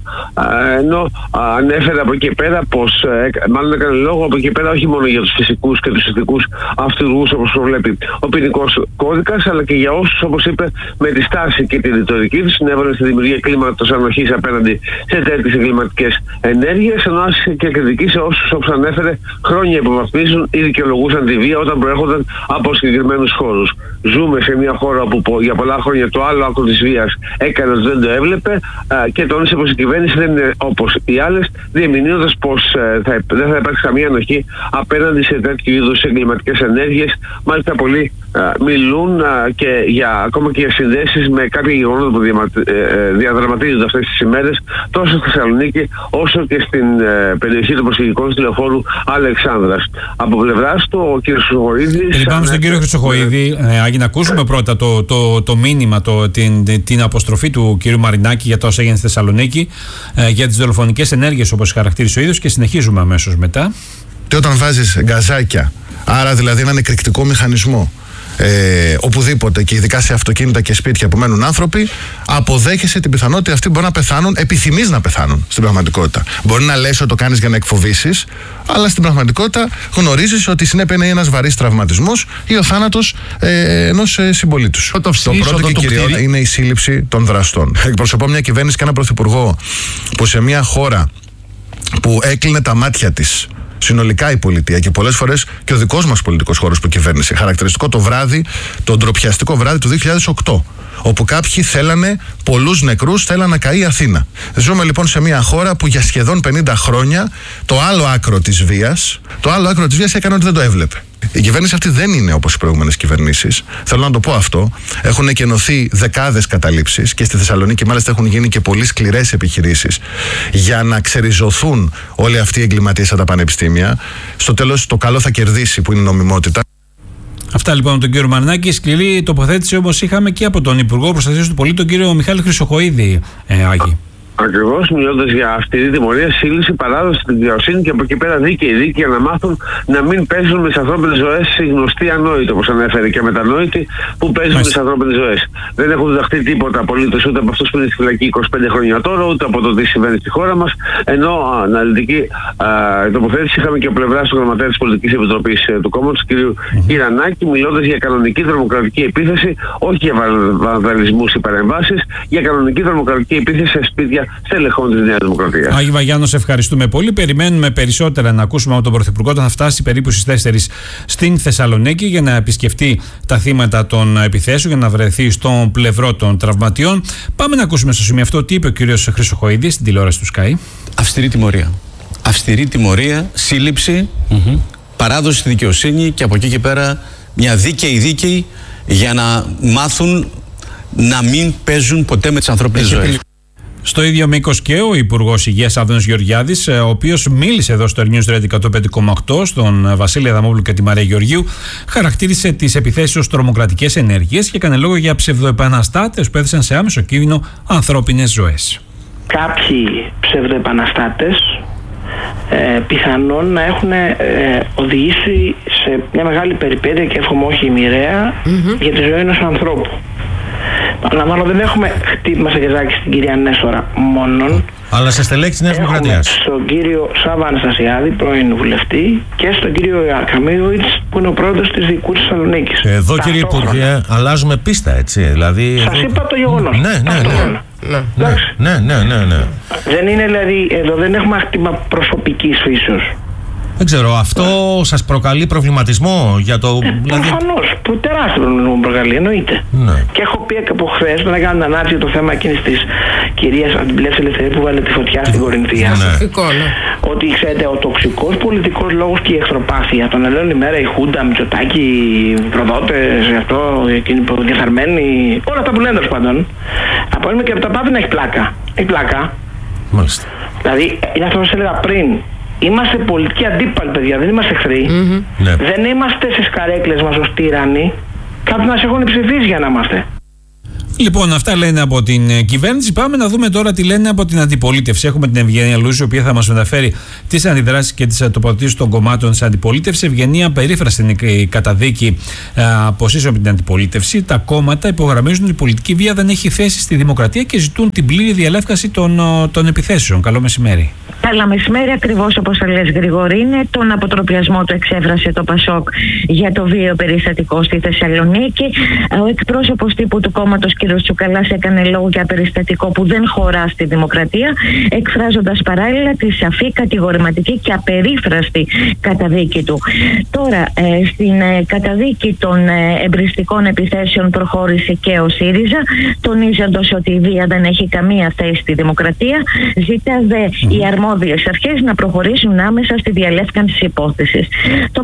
ενώ ανέφερε από εκεί πέρα πως, ε, μάλλον έκανε λόγο από εκεί πέρα όχι μόνο για τους φυσικούς και τους ηθικούς αυτούργους όπως προβλέπει ο ποινικός κώδικας, αλλά και για όσους, όπως είπε, με τη στάση και τη ρητορική τους συνέβαλαν στη δημιουργία κλίματος ανοχής απέναντι σε τέτοιες εγκληματικές ενέργειες, ενώ άσκησε και κριτική σε όσους, όπως ανέφερε, χρόνια υποβαθμίζουν ή δικαιολογούσαν τη βία όταν προέρχονταν από συγκεκριμένους χώρους. Ζούμε σε μια χώρα όπου για πολλά χρόνια το άλλο άκρο της βίας έκανε ότι δεν το έβλεπε και τόνισε πως η κυβέρνηση δεν είναι όπως οι άλλες, διεμηνύοντας πως θα, δεν θα υπάρξει καμία ανοχή απέναντι σε τέτοιου είδους εγκληματικές ενέργειες. Μάλιστα πολλοί α, μιλούν α, και για, ακόμα και για συνδέσεις με κάποια γεγονότα που διαμα, ε, διαδραματίζονται αυτές τις ημέρες τόσο στη Θεσσαλονίκη όσο και στην ε, περιοχή των προσφυγικών του λεωφόρου Αλεξάνδρας. Από πλευράς του ο κ. Χρυσοχοΐδης... Πάμε στον κύριο Χρυσοχοΐδη, ε, για να ακούσουμε πρώτα το, το, το μήνυμα, το, την, την αποστροφή του κ. Μαρινάκη για το όσα έγινε στη Θεσσαλονίκη, ε, για τις δολοφονικές ενέργειες όπως χαρακτήρισε ο ίδιος, και συνεχίζουμε αμέσως μετά. Και όταν βάζεις γκαζάκια, άρα δηλαδή έναν εκρηκτικό μηχανισμό, ε, οπουδήποτε και ειδικά σε αυτοκίνητα και σπίτια που μένουν άνθρωποι, αποδέχεσαι την πιθανότητα αυτοί μπορεί να πεθάνουν, επιθυμείς να πεθάνουν στην πραγματικότητα. Μπορεί να λες ότι το κάνεις για να εκφοβήσεις, αλλά στην πραγματικότητα γνωρίζεις ότι η συνέπεια είναι ένας βαρύς τραυματισμός ή ο θάνατος ε, ενός ε, συμπολίτου σου. Το, το πρώτο και κυριότερο είναι η σύλληψη των δραστών. Εκπροσωπώ μια κυβέρνηση και έναν πρωθυπουργό που σε μια χώρα που έκλεινε τα μάτια της συνολικά η πολιτεία και πολλές φορές και ο δικός μας πολιτικός χώρος που κυβέρνησε. Χαρακτηριστικό το βράδυ, το ντροπιαστικό βράδυ του δύο χιλιάδες οκτώ, όπου κάποιοι θέλανε πολλούς νεκρούς, θέλανε να καεί η Αθήνα. Ζούμε λοιπόν σε μια χώρα που για σχεδόν πενήντα χρόνια το άλλο άκρο της βίας, το άλλο άκρο της βίας έκανε ότι δεν το έβλεπε. Η κυβέρνηση αυτή δεν είναι όπως οι προηγούμενες κυβερνήσεις. Θέλω να το πω αυτό. Έχουν εκενωθεί δεκάδες καταλήψεις και στη Θεσσαλονίκη μάλιστα έχουν γίνει και πολύ σκληρές επιχειρήσεις για να ξεριζωθούν όλοι αυτοί οι εγκληματίες από τα πανεπιστήμια. Στο τέλος το καλό θα κερδίσει, που είναι η νομιμότητα. Αυτά λοιπόν από τον κύριο Μαρινάκη. Σκληρή τοποθέτηση όμως είχαμε και από τον Υπουργό Προστασίας του Πολίτη, τον κύριο Μιχάλη Χρυσοχοΐδη, ε, Άγη. Ακριβώς, μιλώντας για αυστηρή τιμωρία, σύλληψη, παράδοση στην δικαιοσύνη και από εκεί πέρα δίκαιοι δίκαιοι για να μάθουν να μην παίζουν με τις ανθρώπινες ζωές οι γνωστοί ανόητοι, όπως ανέφερε, και μετανόητοι που παίζουν με τις ανθρώπινες ζωές. Δεν έχουν διδαχθεί τίποτα απολύτως ούτε από αυτούς που είναι στη φυλακή είκοσι πέντε χρόνια τώρα, ούτε από το τι συμβαίνει στη χώρα μας. Ενώ αναλυτική α, τοποθέτηση είχαμε και από πλευράς του γραμματέα της Πολιτικής Επιτροπής ε, του κόμματος, του κ. Κυρανάκη, μιλώντας για κανονική τρομοκρατική επίθεση, όχι για βανδαλισμούς ή παρεμβάσεις, για κανονική τρομοκρατική επίθεση σε σπίτια στελεχών της Νέας Δημοκρατίας. Άγη Βαγιάννος, ευχαριστούμε πολύ. Περιμένουμε περισσότερα να ακούσουμε από τον Πρωθυπουργό όταν θα φτάσει περίπου στις τέσσερις στην Θεσσαλονίκη για να επισκεφτεί τα θύματα των επιθέσεων, για να βρεθεί στον πλευρό των τραυματιών. Πάμε να ακούσουμε στο σημείο αυτό τι είπε ο κ. Χρυσοχοΐδης στην τηλεόραση του Sky. Αυστηρή τιμωρία. Αυστηρή τιμωρία, σύλληψη, mm-hmm. παράδοση στη δικαιοσύνη και από εκεί και πέρα μια δίκαιη δίκαιη για να μάθουν να μην παίζουν ποτέ με τις ανθρώπινες ζωές. Στο ίδιο μήκος και ο Υπουργός Υγείας Άδωνης Γεωργιάδης, ο οποίος μίλησε εδώ στο News Radio εκατόν πέντε κόμμα οκτώ στον Βασίλη Αδαμόπουλο και τη Μαρία Γεωργίου, χαρακτήρισε τις επιθέσεις ως τρομοκρατικές ενέργειες και έκανε λόγο για ψευδοεπαναστάτες που έθεσαν σε άμεσο κίνδυνο ανθρώπινες ζωές. Κάποιοι ψευδοεπαναστάτες ε, πιθανόν να έχουν ε, οδηγήσει σε μια μεγάλη περιπέτεια και εύχομαι όχι μοιραία mm-hmm. για τη ζωή ενός ανθρώπου. Παραλαμβάνω, δεν έχουμε χτύπημα σε γκαζάκι στην κυρία Νέστορα μόνον. Αλλά σε στελέχη της Νέας Δημοκρατίας. Στον κύριο Σάβα Αναστασιάδη, πρώην βουλευτή, και στον κύριο Αρκαμίδοβιτς, που είναι ο πρόεδρος της Δικού της Θεσσαλονίκης. Εδώ, κύριε Υπουργέ, αλλάζουμε πίστα, έτσι. Δηλαδή, σας εδώ... είπα το γεγονός. Ναι, ναι, ναι. Ναι, ναι, ναι, ναι, ναι. Δεν είναι δηλαδή, εδώ δεν έχουμε χτύπημα προσωπικής φύσεως. Δεν ξέρω, αυτό σας προκαλεί προβληματισμό για το... Ε, δηλαδή... Προφανώς, που τεράστιο μου προκαλεί, εννοείται. Ναι. Και έχω πει και από χθες, να κάνω ανάρτηση για το θέμα εκείνης της κυρίας από την Πλεύση Ελευθερία που βάλε τη φωτιά στην Κορινθία. Ναι. Ότι ξέρετε, ο τοξικός πολιτικός λόγος και η εχθροπάθεια. Τον λένε ημέρα η Χούντα, Μητσοτάκη, οι προδότες, αυτό, εκείνοι που διεφθαρμένοι, όλα αυτά που λένε τέλος πάντων. Από και από τα πάντα να έχει πλάκα. Έχει πλάκα. Μάλιστα. Δηλαδή, είναι αυτό που σας έλεγα πριν. Είμαστε πολιτικοί αντίπαλοι, παιδιά, δεν είμαστε εχθροί. Mm-hmm. Ναι. Δεν είμαστε στις καρέκλες μας ως τύρανοι. Κάποιοι μας έχουν ψηφίσει για να είμαστε. Λοιπόν, αυτά λένε από την κυβέρνηση. Πάμε να δούμε τώρα τι λένε από την αντιπολίτευση. Έχουμε την Ευγενία Λούζη, η οποία θα μας μεταφέρει τις αντιδράσεις και τις τοποθετήσεις των κομμάτων της αντιπολίτευσης. Ευγενία, περίφραστη είναι η καταδίκη αποσύσεων από την αντιπολίτευση. Τα κόμματα υπογραμμίζουν ότι η πολιτική βία δεν έχει θέση στη δημοκρατία και ζητούν την πλήρη διαλεύκαση των, των επιθέσεων. Καλό μεσημέρι. Καλά μεσημέρι, ακριβώς όπως θα λες Γρηγόρη, είναι τον αποτροπιασμό του εξέφρασε το Πασόκ για το βίαιο περιστατικό στη Θεσσαλονίκη. Ο εκπρόσωπος τύπου του κόμματος κ. Τσουκαλάς έκανε λόγο για περιστατικό που δεν χωρά στη δημοκρατία, εκφράζοντας παράλληλα τη σαφή, κατηγορηματική και απερίφραστη καταδίκη του. Τώρα, ε, στην ε, καταδίκη των ε, εμπριστικών επιθέσεων προχώρησε και ο ΣΥΡΙΖΑ, τονίζοντας ότι η βία δεν έχει καμία θέση στη δημοκρατία, ζητά δε mm. οι αρμόδιες αρχές να προχωρήσουν άμεσα στη διαλεύκανση της υπόθεσης. Το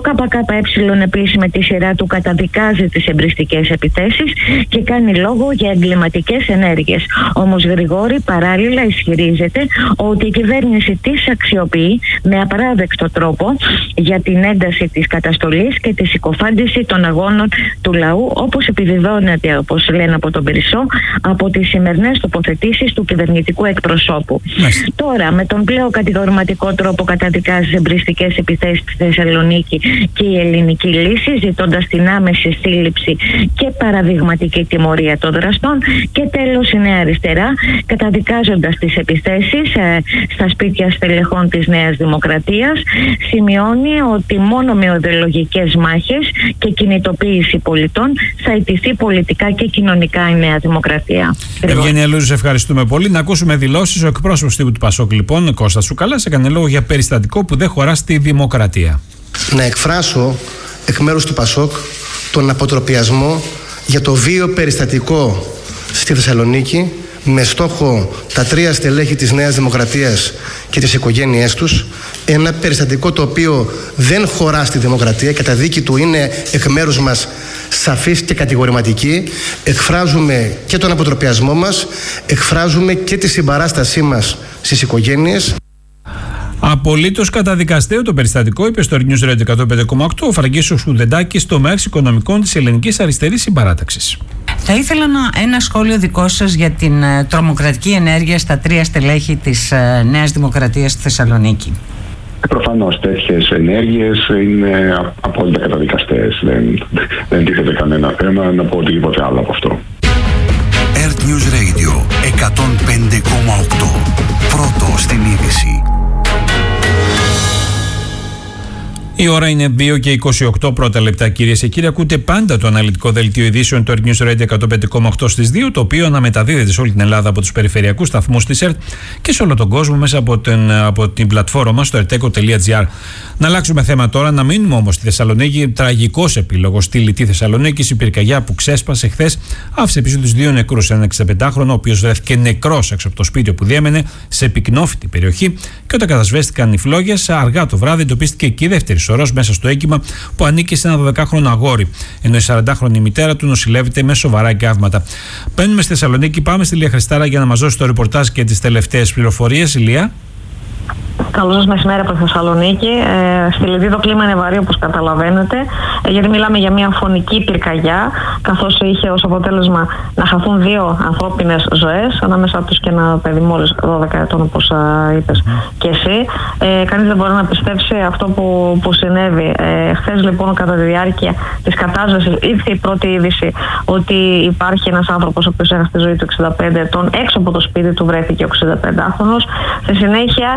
ΚΚΕ επίσης με τη σειρά του καταδικάζει τις εμπριστικές επιθέσεις και κάνει λόγο για εγκληματικές ενέργειες. Όμως Γρηγόρη παράλληλα ισχυρίζεται ότι η κυβέρνηση της αξιοποιεί με απαράδεκτο τρόπο για την ένταση της καταστολής και τη συκοφάντηση των αγώνων του λαού, όπως επιβεβαιώνεται, όπως λένε από τον Περισσό, από τις σημερινές τοποθετήσεις του κυβερνητικού εκπροσώπου. Μάλιστα. Τώρα, με τον πλέον κατηγορηματικό τρόπο καταδικάζει τις εμπριστικές επιθέσεις στη Θεσσαλονίκη και η ελληνική λύση, ζητώντας την άμεση σύλληψη και παραδειγματική τιμωρία των δραστών. Και τέλος η Νέα Αριστερά, καταδικάζοντας τις επιθέσεις ε, στα σπίτια στελεχών της Νέας Δημοκρατίας, σημειώνει ότι μόνο με ιδεολογικές μάχες και κινητοποίηση πολιτών θα ιτηθεί πολιτικά και κοινωνικά η Νέα Δημοκρατία. Ευγενία Λούζη, σε ευχαριστούμε πολύ. Να ακούσουμε δηλώσεις. Ο εκπρόσωπος τύπου του Πασόκ, λοιπόν, Κώστας Τσουκαλάς, έκανε λόγο για περιστατικό που δεν χωρά στη δημοκρατία. Να εκφράσω εκ μέρους του Πασόκ τον αποτροπιασμό για το βίαιο περιστατικό στη Θεσσαλονίκη, με στόχο τα τρία στελέχη της Νέας Δημοκρατίας και τις οικογένειές τους. Ένα περιστατικό το οποίο δεν χωρά στη δημοκρατία και τα δίκη του είναι εκ μέρους μας σαφής και κατηγορηματική. Εκφράζουμε και τον αποτροπιασμό μας, εκφράζουμε και τη συμπαράστασή μας στις οικογένειες. Απολύτως καταδικαστέο το περιστατικό, είπε στο News Radio εκατόν πέντε κόμμα οκτώ ο Φραγκίσιος Χουδεντάκης, τομέας οικονομικών της Ελληνικής Αριστερής Συμπαράταξης. Θα ήθελα να, ένα σχόλιο δικό σας για την ε, τρομοκρατική ενέργεια στα τρία στελέχη της ε, Νέας Δημοκρατίας στη Θεσσαλονίκη. Προφανώς τέτοιες ενέργειες είναι απόλυτα καταδικαστές. Δεν, δεν τίθεται κανένα θέμα να πω οτιδήποτε άλλο από αυτό. Earth News Radio εκατόν πέντε κόμμα οκτώ. Πρώτο στην είδηση. Η ώρα είναι δύο και είκοσι οκτώ πρώτα λεπτά, κυρίες και κύριοι. Ακούτε πάντα το αναλυτικό δελτίο ειδήσεων του Earth News Radio εκατόν πέντε κόμμα οκτώ στις δύο, το οποίο αναμεταδίδεται σε όλη την Ελλάδα από τους περιφερειακούς σταθμούς της ΕΡΤ και σε όλο τον κόσμο μέσα από την, από την πλατφόρμα μας στο ερτέκο τελεία τζι άρ. Να αλλάξουμε θέμα τώρα, να μείνουμε όμως στη Θεσσαλονίκη. Τραγικός επίλογος στη Λιτή Θεσσαλονίκη. Η πυρκαγιά που ξέσπασε χθες άφησε πίσω τους δύο νεκρούς. Έναν εξηνταπεντάχρονο, ο οποίος βρέθηκε νεκρός έξω από το σπίτι όπου διέμενε σε πυκνόφυτη περιοχή. Και όταν κατασβέστηκαν οι φλόγες, αργά το βράδυ εντοπίστηκε και η δεύτερη σωρός μέσα στο έγκυμα που ανήκει σε ένα δωδεκάχρονο αγόρι. Ενώ η σαραντάχρονη μητέρα του νοσηλεύεται με σοβαρά εγκάβματα. Μπαίνουμε στη Θεσσαλονίκη, πάμε στη Λία Χριστάρα για να μας δώσει το ρεπορτάζ και τις τελευταίες πληροφορίες. Λία. Καλό σας μεσημέρι από τη Θεσσαλονίκη. Ε, στη Λιδί το κλίμα είναι βαρύ, όπως καταλαβαίνετε, ε, γιατί μιλάμε για μια φωνική πυρκαγιά, καθώς είχε ως αποτέλεσμα να χαθούν δύο ανθρώπινες ζωές, ανάμεσα τους και ένα παιδί μόλις δώδεκα ετών, όπως α, είπες και εσύ. Ε, κανείς δεν μπορεί να πιστέψει αυτό που, που συνέβη. Ε, χθες λοιπόν, κατά τη διάρκεια της κατάσβεσης, ήρθε η πρώτη είδηση ότι υπάρχει ένας άνθρωπος ο οποίος έχασε τη ζωή του εξήντα πέντε ετών. Έξω από το σπίτι του βρέθηκε ο εξηνταπεντάχρονος. Στη συνέχεια, η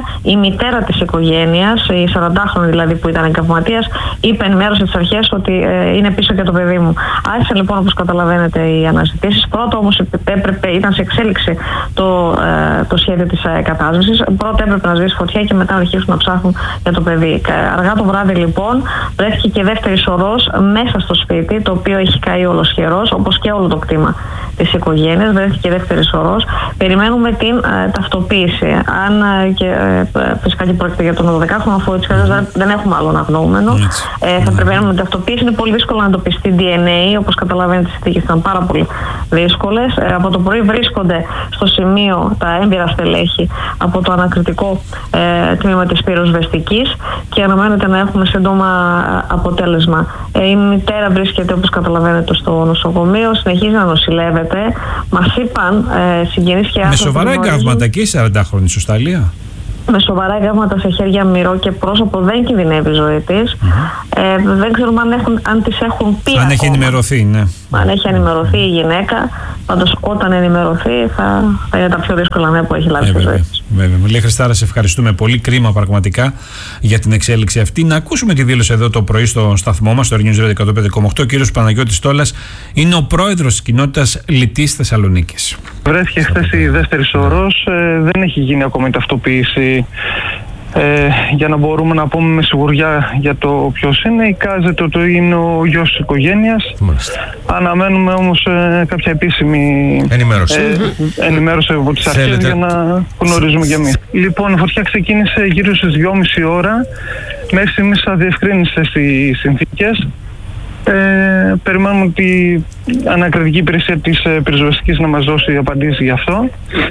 μητέρα της οικογένειας, η σαραντάχρονη δηλαδή που ήταν εγκαυματίας, είπε, ενημέρωσε τις αρχές ότι ε, είναι πίσω και το παιδί μου. Άρχισε λοιπόν, όπως καταλαβαίνετε, οι αναζητήσεις. Πρώτα όμως έπρεπε, ήταν σε εξέλιξη το, ε, το σχέδιο της ε, κατάσβεσης. Πρώτα έπρεπε να σβήσει φωτιά και μετά να αρχίσουν να ψάχνουν για το παιδί. Αργά το βράδυ λοιπόν βρέθηκε και δεύτερη σωρός μέσα στο σπίτι, το οποίο έχει καεί ολοσχερός, όπως και όλο το κτήμα της οικογένειας. Βρέθηκε και δεύτερη σωρός. Περιμένουμε την ε, ταυτοποίηση. Αν ε, και ε, φυσικά και πρόκειται για τον δωδεκάχρονο, αφού έτσι δεν, δεν έχουμε άλλο αναγνώμενο, ε, θα περιμένουμε την ταυτοποίηση. Είναι πολύ δύσκολο να εντοπιστεί ντι εν έι, όπως καταλαβαίνετε, οι συνθήκες ήταν πάρα πολύ δύσκολες. Ε, από το πρωί βρίσκονται στο σημείο τα έμπειρα στελέχη από το ανακριτικό ε, τμήμα της πυροσβεστικής και αναμένεται να έχουμε σύντομα αποτέλεσμα. Ε, η μητέρα βρίσκεται, όπως καταλαβαίνετε, στο νοσοκομείο, συνεχίζει να νοσηλεύεται. Μας είπαν ε, συγγενείς και άνθρωποι. Με σοβαρά εγκαύματα και η σαραντάχρονη, σωστά, Λία? Με σοβαρά εγκαύματα σε χέρια, μυρό και πρόσωπο, δεν κινδυνεύει η ζωή της. Mm-hmm. Ε, δεν ξέρουμε αν, έχουν, αν τις έχουν πει. Αν ακόμα. Έχει ενημερωθεί, ναι. Αν έχει ενημερωθεί η γυναίκα, πάντως όταν ενημερωθεί θα, θα είναι τα πιο δύσκολα νέα που έχει λάβει στη ζωή της. Βέβαια. Λέει Χριστάρα, σε ευχαριστούμε πολύ. Κρίμα πραγματικά για την εξέλιξη αυτή. Να ακούσουμε τη δήλωση εδώ το πρωί στο σταθμό μας, στο News Radio εκατόν πέντε κόμμα οκτώ. Ο κύριος Παναγιώτης Τόλας είναι ο πρόεδρος της κοινότητας Λυτής Θεσσαλονίκης. Βρέθηκε χθες η δεύτερη σωρός, ε, δεν έχει γίνει ακόμα η ταυτοποίηση ε, για να μπορούμε να πούμε με σιγουριά για το ποιος είναι. Εικάζεται ότι είναι ο γιος της οικογένειας. Αναμένουμε όμως ε, κάποια επίσημη ενημέρωση, ε, ενημέρωση από τις αρχές. Θέλετε... για να γνωρίζουμε κι εμείς. Λοιπόν, η φωτιά ξεκίνησε γύρω στις δυόμιση ώρα. Μέχρι στιγμής αδιευκρίνησε στις συνθήκες. Ε, περιμένουμε τη ανακριτική υπηρεσία της ε, πυροσβεστικής να μας δώσει απαντήσεις γι' αυτό.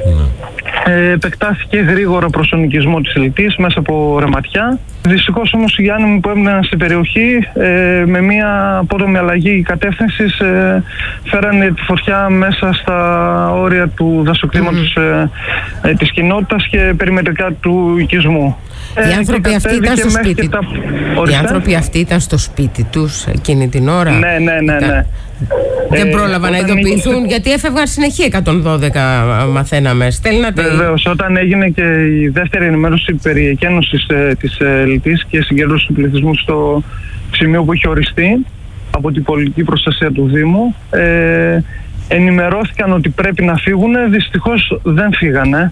Ε, επεκτάθηκε γρήγορα προς τον οικισμό της Λυτής μέσα από ρεματιά. Δυστυχώς όμως οι άνεμοι που έμειναν στην περιοχή ε, με μια απότομη αλλαγή κατεύθυνσης ε, φέρανε τη φωτιά μέσα στα όρια του δασοκτήματος mm-hmm. ε, ε, της κοινότητας και περιμετρικά του οικισμού. Οι άνθρωποι αυτοί ήταν στο σπίτι τα... Οι άνθρωποι αυτοί ήταν στο σπίτι τους εκείνη την ώρα. Ναι, ναι, ναι, ναι. Δεν πρόλαβαν ε, να ειδοποιηθούν είχε... γιατί έφευγαν συνεχεία εκατόν δώδεκα, μαθαίναμε. Στέλνατε... Βεβαίως, όταν έγινε και η δεύτερη ενημέρωση περί εκένωσης ε, της ε, Λυτής και συγκέντρωση του πληθυσμού στο σημείο που είχε οριστεί από την πολιτική προστασία του Δήμου, ε, ενημερώθηκαν ότι πρέπει να φύγουν, δυστυχώς δεν φύγανε.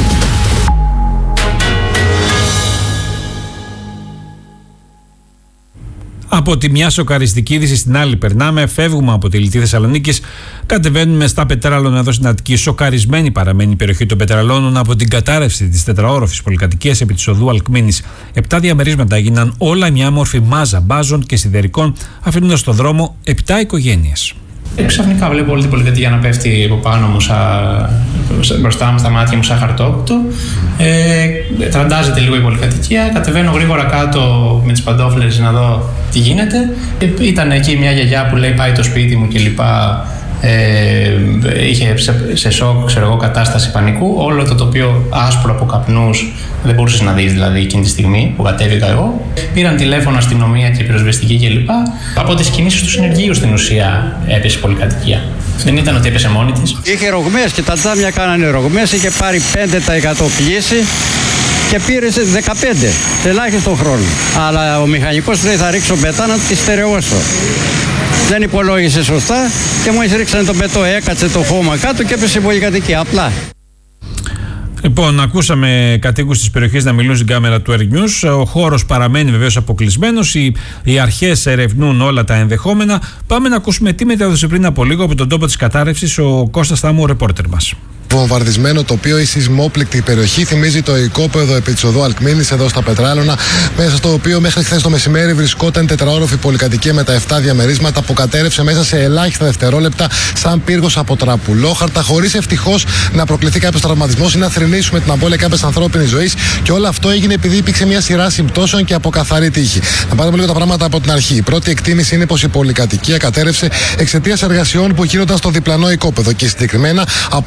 Από τη μια σοκαριστική είδηση στην άλλη περνάμε, φεύγουμε από τη Λυτή Θεσσαλονίκης, κατεβαίνουμε στα Πετράλων εδώ στην Αττική. Σοκαρισμένη παραμένει η περιοχή των Πετραλώνων από την κατάρρευση της τετραόροφης πολυκατοικίας επί της οδού Αλκμήνης. Επτά διαμερίσματα έγιναν όλα μια όμορφη μάζα μπάζων και σιδερικών, αφήνοντας στον δρόμο επτά οικογένειες. Ε, ξαφνικά βλέπω όλη την πολυκατοικία να πέφτει από πάνω μου, σα... μπροστά μου, στα μάτια μου, σαν χαρτόκτο. Ε, τραντάζεται λίγο η πολυκατοικία. Κατεβαίνω γρήγορα κάτω με τις παντόφλες να δω τι γίνεται. Ε, ήταν εκεί μια γιαγιά που λέει πάει το σπίτι μου κλπ. Ε, είχε σε, σε σοκ, ξέρω εγώ, κατάσταση πανικού. Όλο το τοπίο άσπρο από καπνούς, δεν μπορούσες να δεις δηλαδή εκείνη τη στιγμή που κατέβηκα εγώ. Πήραν τηλέφωνο αστυνομία και πυροσβεστική κλπ. Από τις κινήσεις του συνεργείου στην ουσία έπεσε η πολυκατοικία. Δεν ήταν ότι έπεσε μόνη της. Είχε ρογμές και τα τζάμια κάνανε ρογμές, είχε πάρει πέντε τοις εκατό πλήση και πήρε δεκαπέντε σε ελάχιστο χρόνο. Αλλά ο μηχανικός λέει θα ρίξω πετά να τη στερεώσω. Δεν υπολόγισε σωστά και μόλις ρίξανε τον πετό, έκατσε το χώμα κάτω και έπεσε η πολυκατοικία, απλά. Λοιπόν, ακούσαμε κατοίκους της περιοχής να μιλούν στην κάμερα του Air News. Ο χώρος παραμένει βεβαίως αποκλεισμένος. Οι, οι αρχές ερευνούν όλα τα ενδεχόμενα. Πάμε να ακούσουμε τι μετέδωσε πριν από λίγο από τον τόπο της κατάρρευσης ο Κώστας Θάμου, ο ρεπόρτερ μας. Βομβαρδισμένο τοπίο, η σεισμόπληκτη περιοχή θυμίζει το οικόπεδο επί της οδού Αλκμήνης εδώ στα Πετράλωνα, μέσα στο οποίο μέχρι χθες το μεσημέρι βρισκόταν τετραόροφη πολυκατοικία με τα επτά διαμερίσματα που κατέρευσε μέσα σε ελάχιστα δευτερόλεπτα σαν πύργος από τραπουλόχαρτα, χωρίς ευτυχώς να προκληθεί κάποιος τραυματισμός ή να θρηνήσουμε την απώλεια κάποιας ανθρώπινης ζωής. Και όλο αυτό έγινε επειδή υπήρξε μια σειρά συμπτώσεων και από καθαρή τύχη. Να πάρουμε λίγο τα πράγματα από την αρχή. Η πρώτη εκτίμηση είναι πως η πολυκατοικία κατέρευσε εξαιτίας εργασιών που γίνονταν στο διπλανό οικόπεδο και συγκεκριμένα από ένα γερανό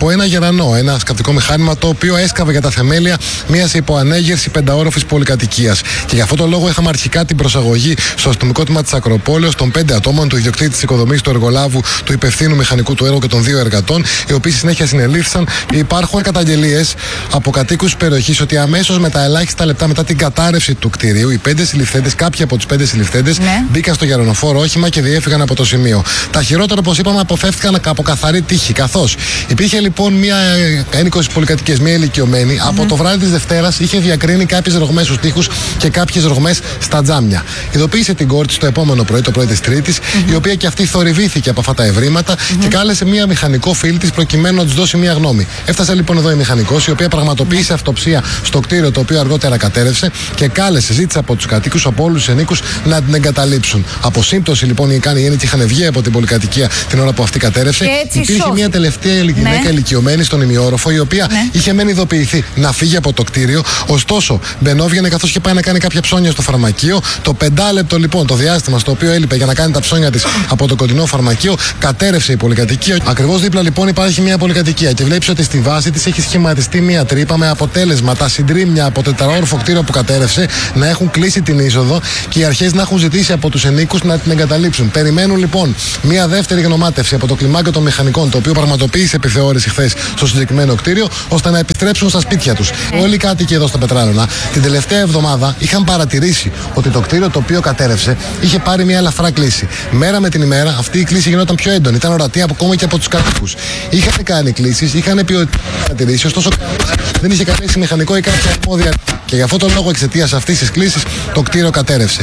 Ουρανό. Ένα σκαπτικό μηχάνημα το οποίο έσκαβε για τα θεμέλια μια υποανέγερση πενταόροφη πολυκατοικία. Και για αυτόν τον λόγο είχαμε αρχικά την προσαγωγή στο αστυνομικό τμήμα τη Ακροπόλεως των πέντε ατόμων, του ιδιοκτήτη τη οικοδομή, του εργολάβου, του υπευθύνου μηχανικού του έργου και των δύο εργατών, οι οποίοι στη συνέχεια συνελήφθησαν. Υπάρχουν καταγγελίες από κατοίκους της περιοχής ότι αμέσως με τα ελάχιστα λεπτά μετά την κατάρρευση του κτηρίου, οι πέντε συλληφθέντες, κάποιοι από τους πέντε συλληφθέντες, ναι, μπήκαν στο γερονοφόρο όχημα και διέφυγαν από το σημείο. Τα χειρότερα, όπως είπαμε, αποφεύθηκαν από καθαρή τύχη. Καθώς υπήρχε λοιπόν μια ένικος πολυκατοικίας, μια ηλικιωμένη, mm-hmm. από το βράδυ της Δευτέρας είχε διακρίνει κάποιες ρογμές στους τοίχους και κάποιες ρογμές στα τζάμια. Ειδοποίησε την κόρη της το επόμενο πρωί, το πρωί της Τρίτης, mm-hmm. η οποία και αυτή θορυβήθηκε από αυτά τα ευρήματα mm-hmm. και κάλεσε μια μηχανικό φίλη της προκειμένου να της δώσει μια γνώμη. Έφτασε λοιπόν εδώ η μηχανικός, η οποία πραγματοποίησε αυτοψία στο κτίριο το οποίο αργότερα κατέρευσε και κάλεσε, ζήτησε από τους κατοίκους, από όλους τους ενίκους να την εγκαταλείψουν. Από σύμπτωση λοιπόν οι κάνει οι ένικοι είχαν βγει από την πολυκατοικία την ώρα που αυτή κατέρευσε. Υπήρχε σώθη. μια τελευταία ναι. γυναίκα ηλικιωμένη στον ημιόροφο, η οποία ναι. είχε μεν ειδοποιηθεί να φύγει από το κτίριο. Ωστόσο, μπαινόβγαινε καθώς είχε πάει να κάνει κάποια ψώνια στο φαρμακείο. Το πεντάλεπτο λοιπόν το διάστημα στο οποίο έλειπε για να κάνει τα ψώνια της από το κοντινό φαρμακείο, κατέρευσε η πολυκατοικία. Ακριβώς δίπλα λοιπόν υπάρχει μια πολυκατοικία και βλέπεις ότι στη βάση της έχει σχηματιστεί μια τρύπα με αποτέλεσμα τα συντρίμμια από το τετραόροφο κτίριο που κατέρευσε να έχουν κλείσει την είσοδο και οι αρχές να έχουν ζητήσει από τους ενίκους να την εγκαταλείψουν. Περιμένουν λοιπόν μια δεύτερη γνωμάτευση από το κλιμάκιο των μηχανικών, το οποίο πραγματοποίησε επιθεώρηση χθες στο συγκεκριμένο κτίριο, ώστε να επιστρέψουν στα σπίτια τους. Ε. Όλοι οι κάτοικοι εδώ στα Πετράλωνα την τελευταία εβδομάδα είχαν παρατηρήσει ότι το κτίριο το οποίο κατέρευσε είχε πάρει μια ελαφρά κλίση. Μέρα με την ημέρα αυτή η κλίση γινόταν πιο έντονη, ήταν ορατή ακόμα και από τους κατοίκους. Είχαν κάνει κλίσεις, είχαν πει ότι παρατηρήσει, ωστόσο δεν είχε καλέσει μηχανικό ή κάποια αρμόδια. Και για αυτόν τον λόγο, εξαιτίας αυτής της κλίσης, το κτίριο κατέρευσε.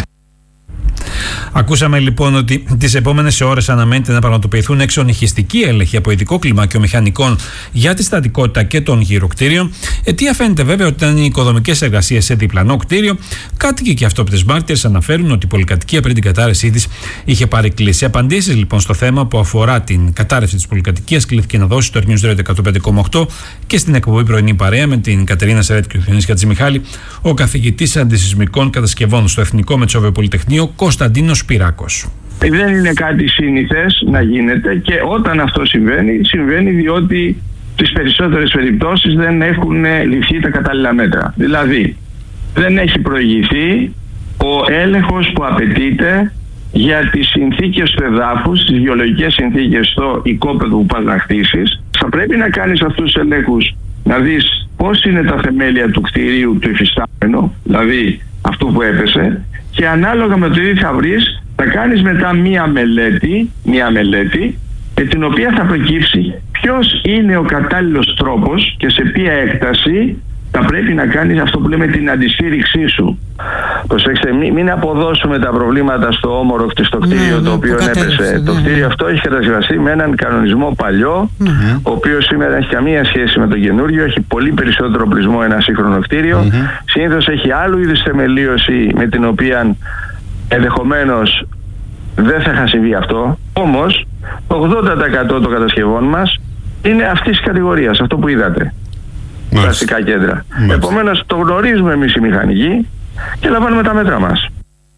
Ακούσαμε λοιπόν ότι τις επόμενες ώρες αναμένεται να πραγματοποιηθούν εξονυχιστικοί έλεγχοι από ειδικό κλιμάκιο μηχανικών για τη στατικότητα και των γυροκτήριων. Αιτία φαίνεται βέβαια ότι ήταν οι οικοδομικές εργασίες σε διπλανό κτίριο. Κάτοικοι και αυτόπτες μάρτυρες αναφέρουν ότι η πολυκατοικία πριν την κατάρρευσή της είχε πάρει κλίση. Απαντήσεις λοιπόν στο θέμα που αφορά την κατάρρευση της πολυκατοικίας κλήθηκε να δώσει το News Radio εκατόν πέντε κόμμα οκτώ και στην εκπομπή Πρωινή Παρέα με την Κατερίνα Σερέτη και τον Θανάση Χατζημιχάλη ο καθηγητής αντισυσμικών κατασκευών στο Εθνικό Μετσόβιο Πολυτεχνείο Κωνσταντίνος Πυράκος. Δεν είναι κάτι συνηθές να γίνεται και όταν αυτό συμβαίνει, συμβαίνει διότι στις περισσότερες περιπτώσεις δεν έχουν ληφθεί τα κατάλληλα μέτρα. Δηλαδή, δεν έχει προηγηθεί ο έλεγχος που απαιτείται για τις συνθήκες του εδάφους, τις βιολογικές συνθήκες στο οικόπεδο που πας να χτίσεις. Θα πρέπει να κάνεις αυτούς τους ελέγχους, να δεις πώς είναι τα θεμέλια του κτηρίου του υφιστάμενου, δηλαδή αυτού που έπεσε, και ανάλογα με το τι θα βρεις, θα κάνεις μετά μία μελέτη, μία μελέτη, με την οποία θα προκύψει ποιος είναι ο κατάλληλος τρόπος και σε ποια έκταση θα πρέπει να κάνεις αυτό που λέμε την αντιστήριξή σου. Προσέξτε, μην, μην αποδώσουμε τα προβλήματα στο όμορο στο κτίριο ναι, το οποίο έπεσε. Ναι, το κτίριο ναι. αυτό έχει κατασκευαστεί με έναν κανονισμό παλιό, ναι. ο οποίος σήμερα έχει καμία σχέση με το καινούριο, έχει πολύ περισσότερο πλεισμό ένα σύγχρονο κτίριο. Mm-hmm. Συνήθως έχει άλλου είδους θεμελίωση με την οποία ενδεχομένως δεν θα είχαν συμβεί αυτό. Όμως, το ογδόντα τοις εκατό των κατασκευών μας είναι αυτής της κατηγορίας, αυτό που είδατε. Πλαστικά κέντρα. Επομένως, το γνωρίζουμε εμείς οι μηχανικοί και λαμβάνουμε τα μέτρα μας.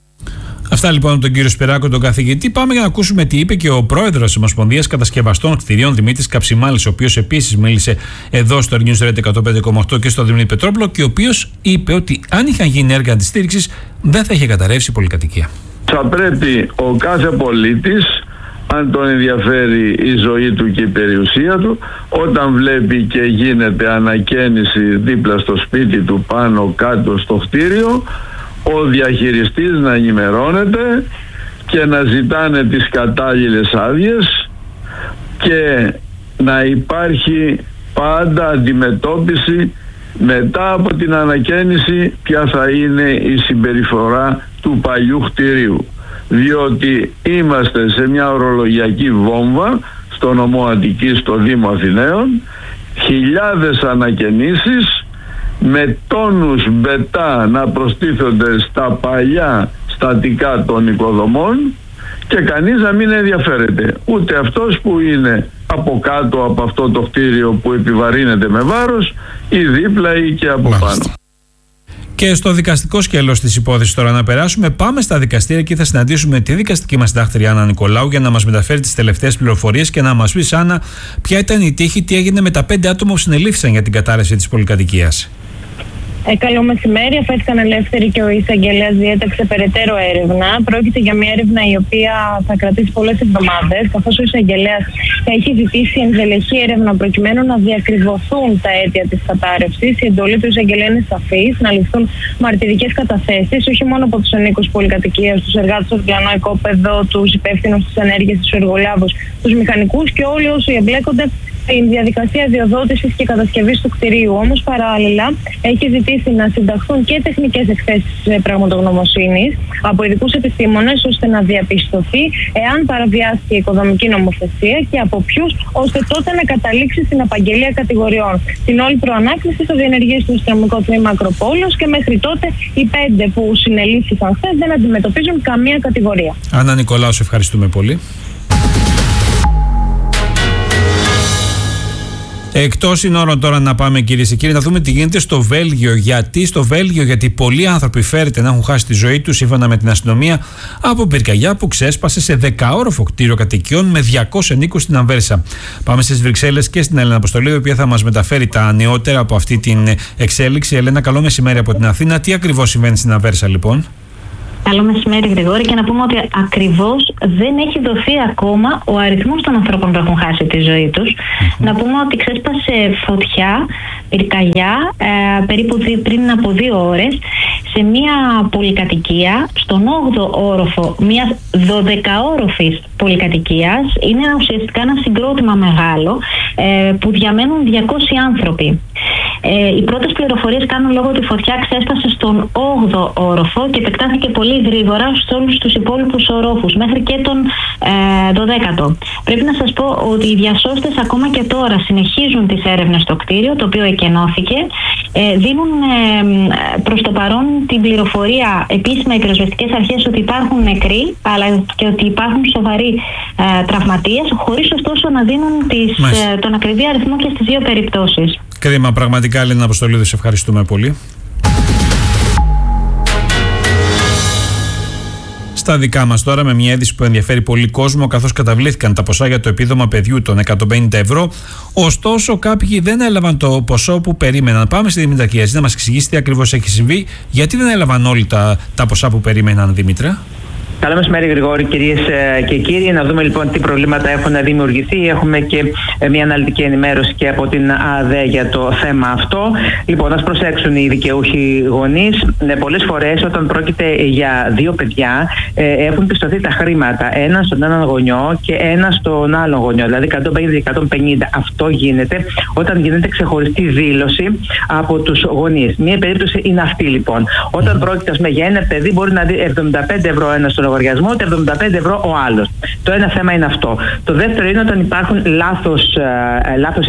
Αυτά λοιπόν από τον κύριο Σπυράκο, τον καθηγητή. Πάμε για να ακούσουμε τι είπε και ο πρόεδρος της Ομοσπονδίας Κατασκευαστών Κτηρίων, Δημήτρης Καψιμάλης, ο οποίος επίσης μίλησε εδώ στο News Radio εκατόν πέντε κόμμα οκτώ και στο Δημήτρη Πετρόπουλο και ο οποίος είπε ότι αν είχαν γίνει έργα αντιστήριξης δεν θα είχε καταρρεύσει η πολυκατοικία. Θα πρέπει ο κάθε πολίτης, αν τον ενδιαφέρει η ζωή του και η περιουσία του, όταν βλέπει και γίνεται ανακαίνιση δίπλα στο σπίτι του, πάνω κάτω στο κτίριο, ο διαχειριστής να ενημερώνεται και να ζητάνε τις κατάλληλες άδειες και να υπάρχει πάντα αντιμετώπιση μετά από την ανακαίνιση ποια θα είναι η συμπεριφορά του παλιού κτηρίου, διότι είμαστε σε μια ορολογιακή βόμβα στο νομό Αττικής, στο Δήμο Αθηναίων, χιλιάδες ανακαινήσεις με τόνους μπετά να προστίθονται στα παλιά στατικά των οικοδομών και κανείς να μην ενδιαφέρεται, ούτε αυτός που είναι από κάτω από αυτό το κτίριο που επιβαρύνεται με βάρος ή δίπλα ή και από Μάλιστα. πάνω. Και στο δικαστικό σκέλος της υπόθεσης τώρα να περάσουμε. Πάμε στα δικαστήρια και θα συναντήσουμε τη δικαστική μας συντάκτρια Άννα Νικολάου για να μας μεταφέρει τις τελευταίες πληροφορίες και να μας πει, Άννα, ποια ήταν η τύχη, τι έγινε με τα πέντε άτομα που συνελήφθησαν για την κατάρρευση της πολυκατοικίας. Ε, καλό μεσημέρι. Αφέθηκαν ελεύθεροι και ο εισαγγελέας διέταξε περαιτέρω έρευνα. Πρόκειται για μια έρευνα η οποία θα κρατήσει πολλές εβδομάδες, καθώς ο εισαγγελέας θα έχει ζητήσει ενδελεχή έρευνα προκειμένου να διακριβωθούν τα αίτια της κατάρρευσης. Η εντολή του εισαγγελέα είναι σαφής, να ληφθούν μαρτυρικές καταθέσεις, όχι μόνο από τους ανήκους πολυκατοικίας, τους εργάτες στο διπλανό οικόπεδο, τους υπεύθυνους της ενέργειας, τους εργολάβους, τους μηχανικούς και όλοι όσοι εμπλέκονται στην διαδικασία διοδότησης και κατασκευής του κτηρίου. Όμως, παράλληλα, έχει ζητήσει να συνταχθούν και τεχνικές εκθέσεις πραγματογνωμοσύνης από ειδικούς επιστήμονες, ώστε να διαπιστωθεί εάν παραβιάστηκε η οικοδομική νομοθεσία και από ποιους, ώστε τότε να καταλήξει στην απαγγελία κατηγοριών. Την όλη προανάκριση στο διενεργεί στο αστυνομικό τμήμα Ακροπόλεως και μέχρι τότε οι πέντε που συνελήφθησαν χθες δεν αντιμετωπίζουν καμία κατηγορία. Άννα Νικολάου, σε ευχαριστούμε πολύ. Εκτός συνόρων τώρα να πάμε, κυρίες και κύριοι, να δούμε τι γίνεται στο Βέλγιο. Γιατί στο Βέλγιο, γιατί πολλοί άνθρωποι φέρεται να έχουν χάσει τη ζωή τους, σύμφωνα με την αστυνομία, από πυρκαγιά που ξέσπασε σε δεκαόροφο κτίριο κατοικιών με διακόσιους ενοίκους στην Ανβέρσα. Πάμε στις Βρυξέλλες και στην Έλενα Αποστολή, η οποία θα μας μεταφέρει τα νεότερα από αυτή την εξέλιξη. Ελένα, καλό μεσημέρι από την Αθήνα. Τι ακριβώς συμβαίνει στην Ανβέρσα, λοιπόν? Καλό μεσημέρι, Γρηγόρη, και να πούμε ότι ακριβώς δεν έχει δοθεί ακόμα ο αριθμός των ανθρώπων που έχουν χάσει τη ζωή τους. Mm-hmm. Να πούμε ότι ξέσπασε φωτιά, πυρκαγιά, ε, περίπου δι, πριν από δύο ώρες σε μια πολυκατοικία, στον όγδοο όροφο μιας δωδεκαόροφης πολυκατοικίας. Είναι ουσιαστικά ένα συγκρότημα μεγάλο ε, που διαμένουν διακόσιοι άνθρωποι. Ε, οι πρώτες πληροφορίες κάνουν λόγο ότι η φωτιά ξέσπασε στον όγδοο όροφο και επεκτάθηκε πολύ γρήγορα σε όλους τους υπόλοιπους ορόφους, μέχρι και τον ε, δωδέκατο. Πρέπει να σας πω ότι οι διασώστες ακόμα και τώρα συνεχίζουν τις έρευνες στο κτίριο, το οποίο εκενώθηκε. Ε, δίνουν ε, προς το παρόν την πληροφορία επίσημα οι πυροσβεστικές αρχές ότι υπάρχουν νεκροί, αλλά και ότι υπάρχουν σοβαροί ε, τραυματίες, χωρίς ωστόσο να δίνουν τις, ε, τον ακριβή αριθμό και στις δύο περιπτώσεις. Κρίμα, πραγματικά, Ελένα Αποστολίδου, σε ευχαριστούμε πολύ. Στα δικά μας τώρα, με μια είδηση που ενδιαφέρει πολύ κόσμο, καθώς καταβλήθηκαν τα ποσά για το επίδομα παιδιού των εκατόν πενήντα ευρώ, ωστόσο κάποιοι δεν έλαβαν το ποσό που περίμεναν. Πάμε στη Δήμητρα Κυριακή να μας εξηγήσει τι ακριβώς έχει συμβεί, γιατί δεν έλαβαν όλοι τα, τα ποσά που περίμεναν, Δήμητρα. Καλό μεσημέρι, Γρηγόρη, κυρίες και κύριοι. Να δούμε λοιπόν τι προβλήματα έχουν δημιουργηθεί. Έχουμε και μια αναλυτική ενημέρωση και από την ΑΔΕ για το θέμα αυτό. Λοιπόν, ας προσέξουν οι δικαιούχοι γονείς. Πολλές φορές, όταν πρόκειται για δύο παιδιά, έχουν πιστωθεί τα χρήματα. Ένα στον έναν γονιό και ένα στον άλλον γονιό. Δηλαδή εκατόν πενήντα και εκατόν πενήντα. Αυτό γίνεται όταν γίνεται ξεχωριστή δήλωση από τους γονείς. Μία περίπτωση είναι αυτή λοιπόν. Όταν πρόκειται για ένα παιδί, μπορεί να δει εβδομήντα πέντε ευρώ ένα στον λογαριασμό, το εβδομήντα πέντε ευρώ ο άλλος. Το ένα θέμα είναι αυτό. Το δεύτερο είναι όταν υπάρχουν λάθος, ε, λάθος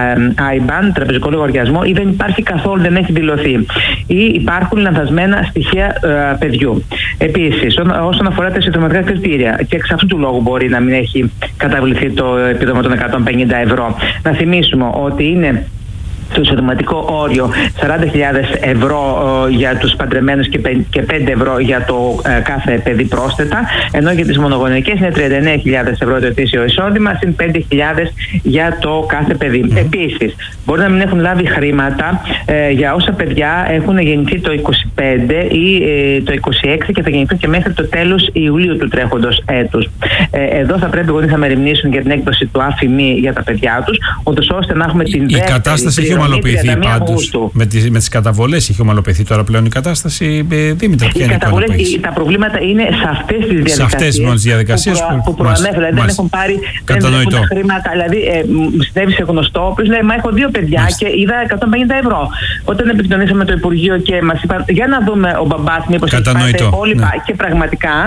άι μπαν, τραπεζικό λογαριασμό, ή δεν υπάρχει καθόλου, δεν έχει δηλωθεί. Ή υπάρχουν λανθασμένα στοιχεία ε, παιδιού. Επίσης, ό, όσον αφορά τα συνδρομητικά κριτήρια, και εξ αυτού του λόγου μπορεί να μην έχει καταβληθεί το επίδομα των εκατόν πενήντα ευρώ. Να θυμίσουμε ότι είναι το εισοδηματικό όριο σαράντα χιλιάδες ευρώ ε, για τους παντρεμένους και, και πέντε ευρώ για το ε, κάθε παιδί πρόσθετα, ενώ για τις μονογονεϊκές είναι τριάντα εννέα χιλιάδες ευρώ το ετήσιο εισόδημα, συν πέντε χιλιάδες για το κάθε παιδί. Mm. Επίσης, μπορεί να μην έχουν λάβει χρήματα ε, για όσα παιδιά έχουν γεννηθεί το είκοσι πέντε ή ε, το είκοσι έξι και θα γεννηθούν και μέχρι το τέλος Ιουλίου του τρέχοντος έτους. Ε, εδώ θα πρέπει οι γονείς να μεριμνήσουν για την έκδοση του άφημη για τα παιδιά τους, ώστε να έχουμε την η δεύτερη κατάσταση έχει ομαλοποιηθεί πάντως. Με τις, με τις καταβολές έχει ομαλοποιηθεί τώρα πλέον η κατάσταση. Δήμητρα, ποια είναι η καταβολές, τα προβλήματα είναι σε αυτές τις διαδικασίες. Σε αυτές τις διαδικασίες που, που, που προανέφερα. Δεν έχουν πάρει δεν έχουν τα χρήματα. Δηλαδή, ε, συνέβη σε γνωστό, ο οποίος λέει: Μα έχω δύο παιδιά Μάλιστα. και είδα εκατόν πενήντα ευρώ. Όταν επικοινωνήσαμε το Υπουργείο και μας είπαν: Για να δούμε ο μπαμπάς, μήπως έχει πάρει τα υπόλοιπα. Ναι. Και πραγματικά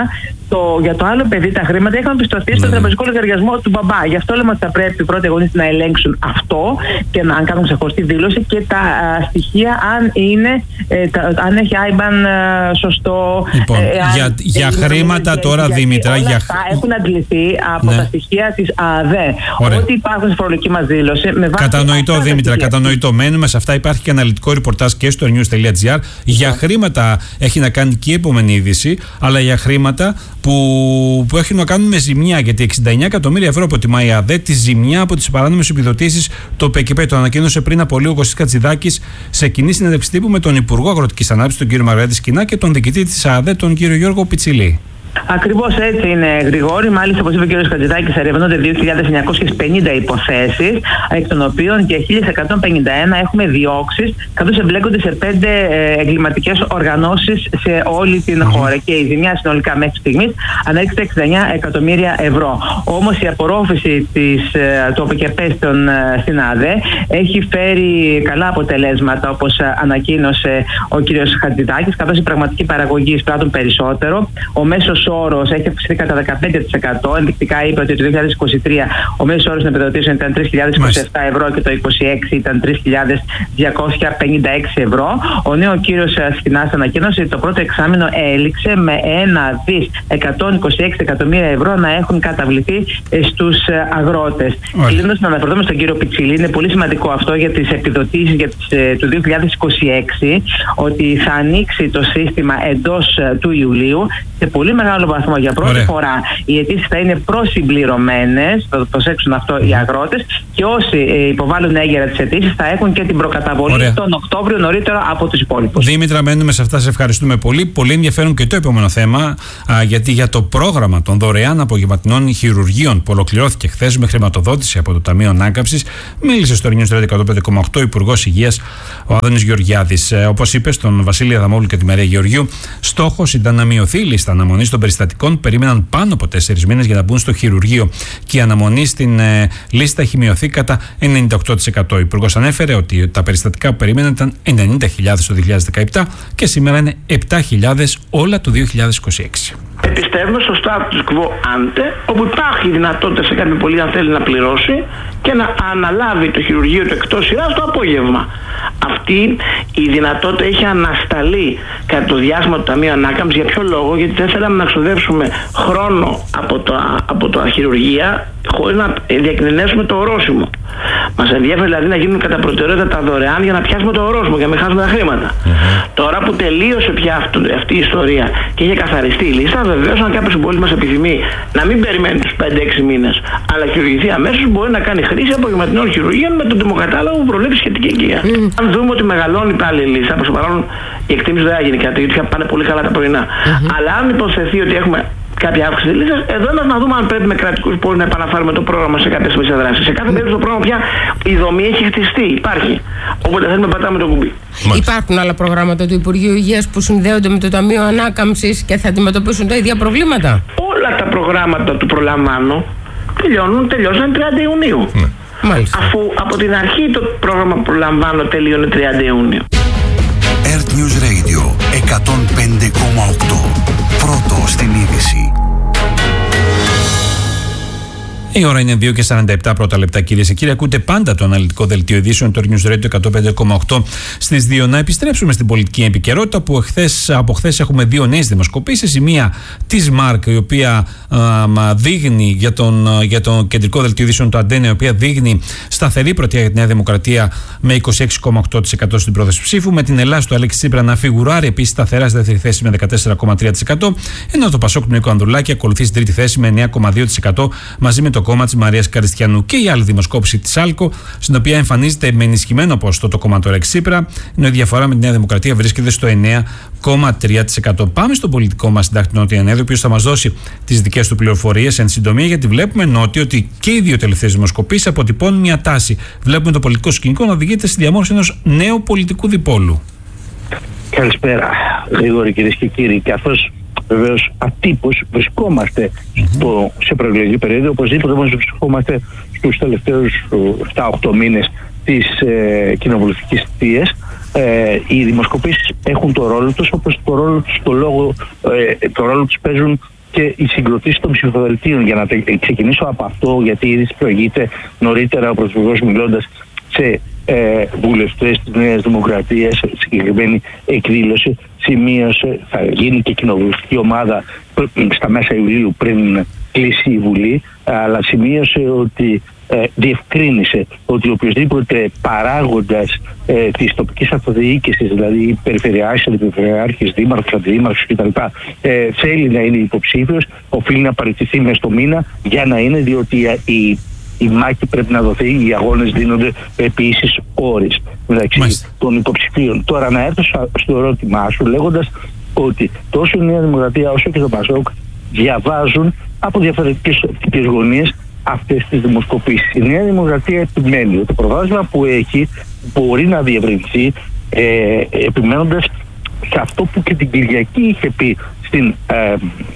το, για το άλλο παιδί τα χρήματα έχουν πιστωθεί στο τραπεζικό λογαριασμό του μπαμπά. Γι' αυτό λέμε ότι θα πρέπει οι πρώτοι γονείς να ελέγξουν αυτό και να κάνουν ξεχωριστή δήλωση και τα α, στοιχεία αν είναι, ε, τα, αν έχει άιμπαν ε, σωστό. Λοιπόν, ε, για, αν, για ε, χρήματα ε, τώρα, Δήμητρα. Όλα για... αυτά έχουν αντληθεί από ναι. τα στοιχεία της ΑΔΕ. Ωραία. Ό,τι υπάρχουν στη φορολογική μας δήλωση. Με βάση κατανοητό, Δήμητρα, κατανοητό. Μένουμε σε αυτά. Υπάρχει και αναλυτικό ρεπορτάζ και στο news.gr. Για χρήματα έχει να κάνει και η επόμενη είδηση, αλλά για χρήματα που, που έχουν να κάνουν με ζημιά. Γιατί εξήντα εννέα εκατομμύρια ευρώ αποτιμάει η ΑΔΕ τη ζημιά από τις παράνομες επιδοτήσεις. Το ΠΚΠ το ανακοίνωσε πριν από λίγο ο Κωστής Κατζηδάκης σε κοινή συνέντευξη τύπου με τον Υπουργό Αγροτικής Ανάπτυξης, τον κύριο Μαργαρίτη Σκινά, και τον διοικητή της ΑΔΕ, τον κύριο Γιώργο Πιτσιλή. Ακριβώς έτσι είναι, Γρηγόρη. Μάλιστα, όπως είπε ο κ. Κατζηδάκης, ερευνώνται δύο χιλιάδες εννιακόσιες πενήντα υποθέσεις, εκ των οποίων και χίλια εκατόν πενήντα ένα έχουμε διώξεις, καθώς εμπλέκονται σε πέντε ε, εγκληματικές οργανώσεις σε όλη την mm-hmm. χώρα. Και η ζημιά συνολικά μέχρι στιγμής ανέρχεται εξήντα εννέα εκατομμύρια ευρώ. Όμως η απορρόφηση της, ε, του ΟΠΚΠ στον, ε, στην ΑΔΕ έχει φέρει καλά αποτελέσματα, όπως ε, ανακοίνωσε ο κ. Χατζηδάκης, καθώς η πραγματική παραγωγή εισπράττουν περισσότερο. Ο μέσος όρος έχει αυξηθεί κατά δεκαπέντε τοις εκατό. Ενδεικτικά είπε ότι το δύο χιλιάδες είκοσι τρία ο μέσος όρος των επιδοτήσεων ήταν τρεις χιλιάδες είκοσι επτά ευρώ και το είκοσι έξι ήταν τρεις χιλιάδες διακόσια πενήντα έξι ευρώ. Ο νέος κύριος Σκινάς ανακοίνωσε ότι το πρώτο εξάμηνο έληξε με ένα δις εκατόν είκοσι έξι εκατομμύρια ευρώ να έχουν καταβληθεί στους αγρότες. Κλείνοντας, να αναφερθούμε στον κύριο Πιτσιλή, είναι πολύ σημαντικό αυτό για τις επιδοτήσεις για τις, του δύο χιλιάδες είκοσι έξι, ότι θα ανοίξει το σύστημα εντός του Ιουλίου. Σε πολύ μεγάλο βαθμό για πρώτη Ωραία. φορά οι αιτήσεις θα είναι προσυμπληρωμένες, θα το προσέξουν αυτό οι αγρότες, και όσοι υποβάλλουν έγκαιρα τις αιτήσεις θα έχουν και την προκαταβολή Ωραία. τον Οκτώβριο νωρίτερα από τους υπόλοιπους. Δήμητρα, μένουμε σε αυτά, σε ευχαριστούμε πολύ. Πολύ ενδιαφέρον και το επόμενο θέμα, α, γιατί για το πρόγραμμα των δωρεάν απογευματινών χειρουργείων που ολοκληρώθηκε χθες με χρηματοδότηση από το Ταμείο Ανάκαμψης, μίλησε στο News εκατόν πέντε κόμμα οκτώ ο Υπουργός Υγείας, ο Άδωνης Γεωργιάδης. Ε, όπως είπε στον Βασίλη Αδαμόπουλο και τη Μαρία Γεωργίου, στόχος ήταν να μειωθεί η λίστα αναμονής των περιστατικών που περίμεναν πάνω από τέσσερις μήνες για να μπουν στο χειρουργείο, και η αναμονή στην ε, λίστα έχει μειωθεί κατά ενενήντα οκτώ τοις εκατό. Ο Υπουργός ανέφερε ότι τα περιστατικά που περίμεναν ήταν ενενήντα χιλιάδες το δύο χιλιάδες δεκαεπτά και σήμερα είναι επτά χιλιάδες όλα το δύο χιλιάδες είκοσι έξι. Επιστεύουμε στο status quo ante, όπου υπάρχει δυνατότητα σε κάποιον πολίτη, αν θέλει, να πληρώσει και να αναλάβει το χειρουργείο του εκτός σειράς το απόγευμα. Αυτή η δυνατότητα έχει ανασταλεί κατά το διάστημα του Ταμείου Ανάκαμψης. Για ποιο λόγο? Γιατί δεν θέλαμε να ξοδέψουμε χρόνο από τα, από τα χειρουργεία χωρίς να διακινδυνεύσουμε το ορόσημο. Μας ενδιαφέρει δηλαδή να γίνουν κατά προτεραιότητα τα δωρεάν για να πιάσουμε το ορόσημο, για να μην χάσουμε τα χρήματα. Mm-hmm. Τώρα που τελείωσε πια αυτό, αυτή η ιστορία και είχε καθαριστεί η λίστα, βεβαίως αν κάποιος συμπολίτης μας επιθυμεί να μην περιμένει τους πέντε έξι μήνες, αλλά χειρουργηθεί αμέσως, μπορεί να κάνει χρήση απογευματινών χειρουργείων με τον τιμοκατάλογο που προβλέπει σχετική εγκύα. Mm-hmm. Αν δούμε ότι μεγαλώνει πάλι η λίστα, προς το παρόν η εκτίμηση δεν θα γίνει κάτι, γιατί πάνε πολύ καλά τα πρωινά. Mm-hmm. Αλλά αν υποθεθεί ότι έχουμε κάποια αύξηση της λίστας, εδώ είμαστε να δούμε αν πρέπει με κρατικούς πόρους να επαναφέρουμε το πρόγραμμα σε κάποιες σημαντικές δράσεις. Σε κάθε περίπτωση το πρόγραμμα πια η δομή έχει χτιστεί, υπάρχει. Οπότε θέλουμε πατάμε το κουμπί. Μάλιστα. Υπάρχουν άλλα προγράμματα του Υπουργείου Υγείας που συνδέονται με το Ταμείο Ανάκαμψης και θα αντιμετωπίσουν τα ίδια προβλήματα? Όλα τα προγράμματα του προλαμβάνω τελειώνουν, τελειώσαν τριάντα Ιουνίου. Ναι. Μάλιστα. Αφού από την αρχή το πρόγραμμα που προλαμβάνω τελείωνε τριάντα Ιουνίου. Earth News Radio εκατόν πέντε κόμμα οκτώ. Πρώτο στην είδηση. Η ώρα είναι δύο και σαράντα επτά πρώτα λεπτά, κυρίες και κύριοι. Ακούτε πάντα το αναλυτικό δελτίο ειδήσεων του News Radio εκατόν πέντε κόμμα οκτώ στις δύο. Να επιστρέψουμε στην πολιτική επικαιρότητα, που εχθές, από χθες έχουμε δύο νέες δημοσκοπήσεις. Η μία της ΜΑΡΚ, η οποία α, δείχνει για τον, για τον κεντρικό δελτίο ειδήσεων του Αντένα, η οποία δείχνει σταθερή πρωτεία για τη Νέα Δημοκρατία με είκοσι έξι κόμμα οκτώ τοις εκατό στην πρόθεση ψήφου. Με την Ελλάδα του Αλέξη Τσίπρα να φιγουράρει επίσης σταθερά στη δεύτερη θέση με δεκατέσσερα κόμμα τρία τοις εκατό. Ενώ το Πασόκ του Νίκο Ανδρουλάκη ακολουθεί στην τρίτη θέση με εννέα κόμμα δύο τοις εκατό μαζί με το κόμμα της Μαρίας Καριστιανού. Και η άλλη δημοσκόπηση της ΑΛΚΟ, στην οποία εμφανίζεται με ενισχυμένο ποσοστό το κόμμα του Αλέξη Τσίπρα, ενώ η διαφορά με τη Νέα Δημοκρατία βρίσκεται στο εννέα κόμμα τρία τοις εκατό. Πάμε στον πολιτικό μας συντάκτη Νότια Νέδη, ο οποίος θα μας δώσει τις δικές του πληροφορίες εν συντομία, γιατί βλέπουμε, Νότι, ότι και οι δύο τελευταίες δημοσκοπήσεις αποτυπώνουν μια τάση. Βλέπουμε το πολιτικό σκηνικό να οδηγείται στη διαμόρφωση ενός νέου πολιτικού διπόλου. Καλησπέρα, Γρηγόρη, κυρίες και κύριοι. Καθώς βεβαίως ατύπως βρισκόμαστε mm-hmm. στο, σε προεκλογική περίοδο, οπωσδήποτε όμως βρισκόμαστε στους τελευταίους επτά οκτώ μήνες της ε, κοινοβουλευτικής θητείας. Ε, οι δημοσκοπήσεις έχουν το ρόλο τους, όπως το ρόλο τους, το λόγο, ε, το ρόλο τους παίζουν και η συγκροτήση των ψηφοδελτίων. Για να ξεκινήσω από αυτό, γιατί η είδηση προηγείται νωρίτερα ο Πρωθυπουργός μιλώντας σε ε, βουλευτές της Νέας Δημοκρατίας, σε συγκεκριμένη εκδήλωση, σημείωσε, θα γίνει και κοινοβουλευτική ομάδα στα μέσα Ιουλίου πριν κλείσει η Βουλή, αλλά σημείωσε ότι ε, διευκρίνησε ότι οποιοδήποτε παράγοντας ε, της τοπικής αυτοδιοίκησης, δηλαδή περιφερειάρχης, αντιπεριφερειάρχης, δήμαρχος, αντιδήμαρχος κτλ. Ε, θέλει να είναι υποψήφιος, οφείλει να παραιτηθεί μες στο μήνα για να είναι, διότι η η μάχη πρέπει να δοθεί, οι αγώνες δίνονται επί ίσης όρης μεταξύ Μάλιστα. των υποψηφίων. Τώρα να έρθω στο ερώτημά σου λέγοντας ότι τόσο η Νέα Δημοκρατία όσο και το Πασόκ διαβάζουν από διαφορετικές γωνίες αυτές τις δημοσκοπήσεις. Η Νέα Δημοκρατία επιμένει ότι το προβάδισμα που έχει μπορεί να διευρυνθεί, ε, επιμένοντας σε αυτό που και την Κυριακή είχε πει στην ε,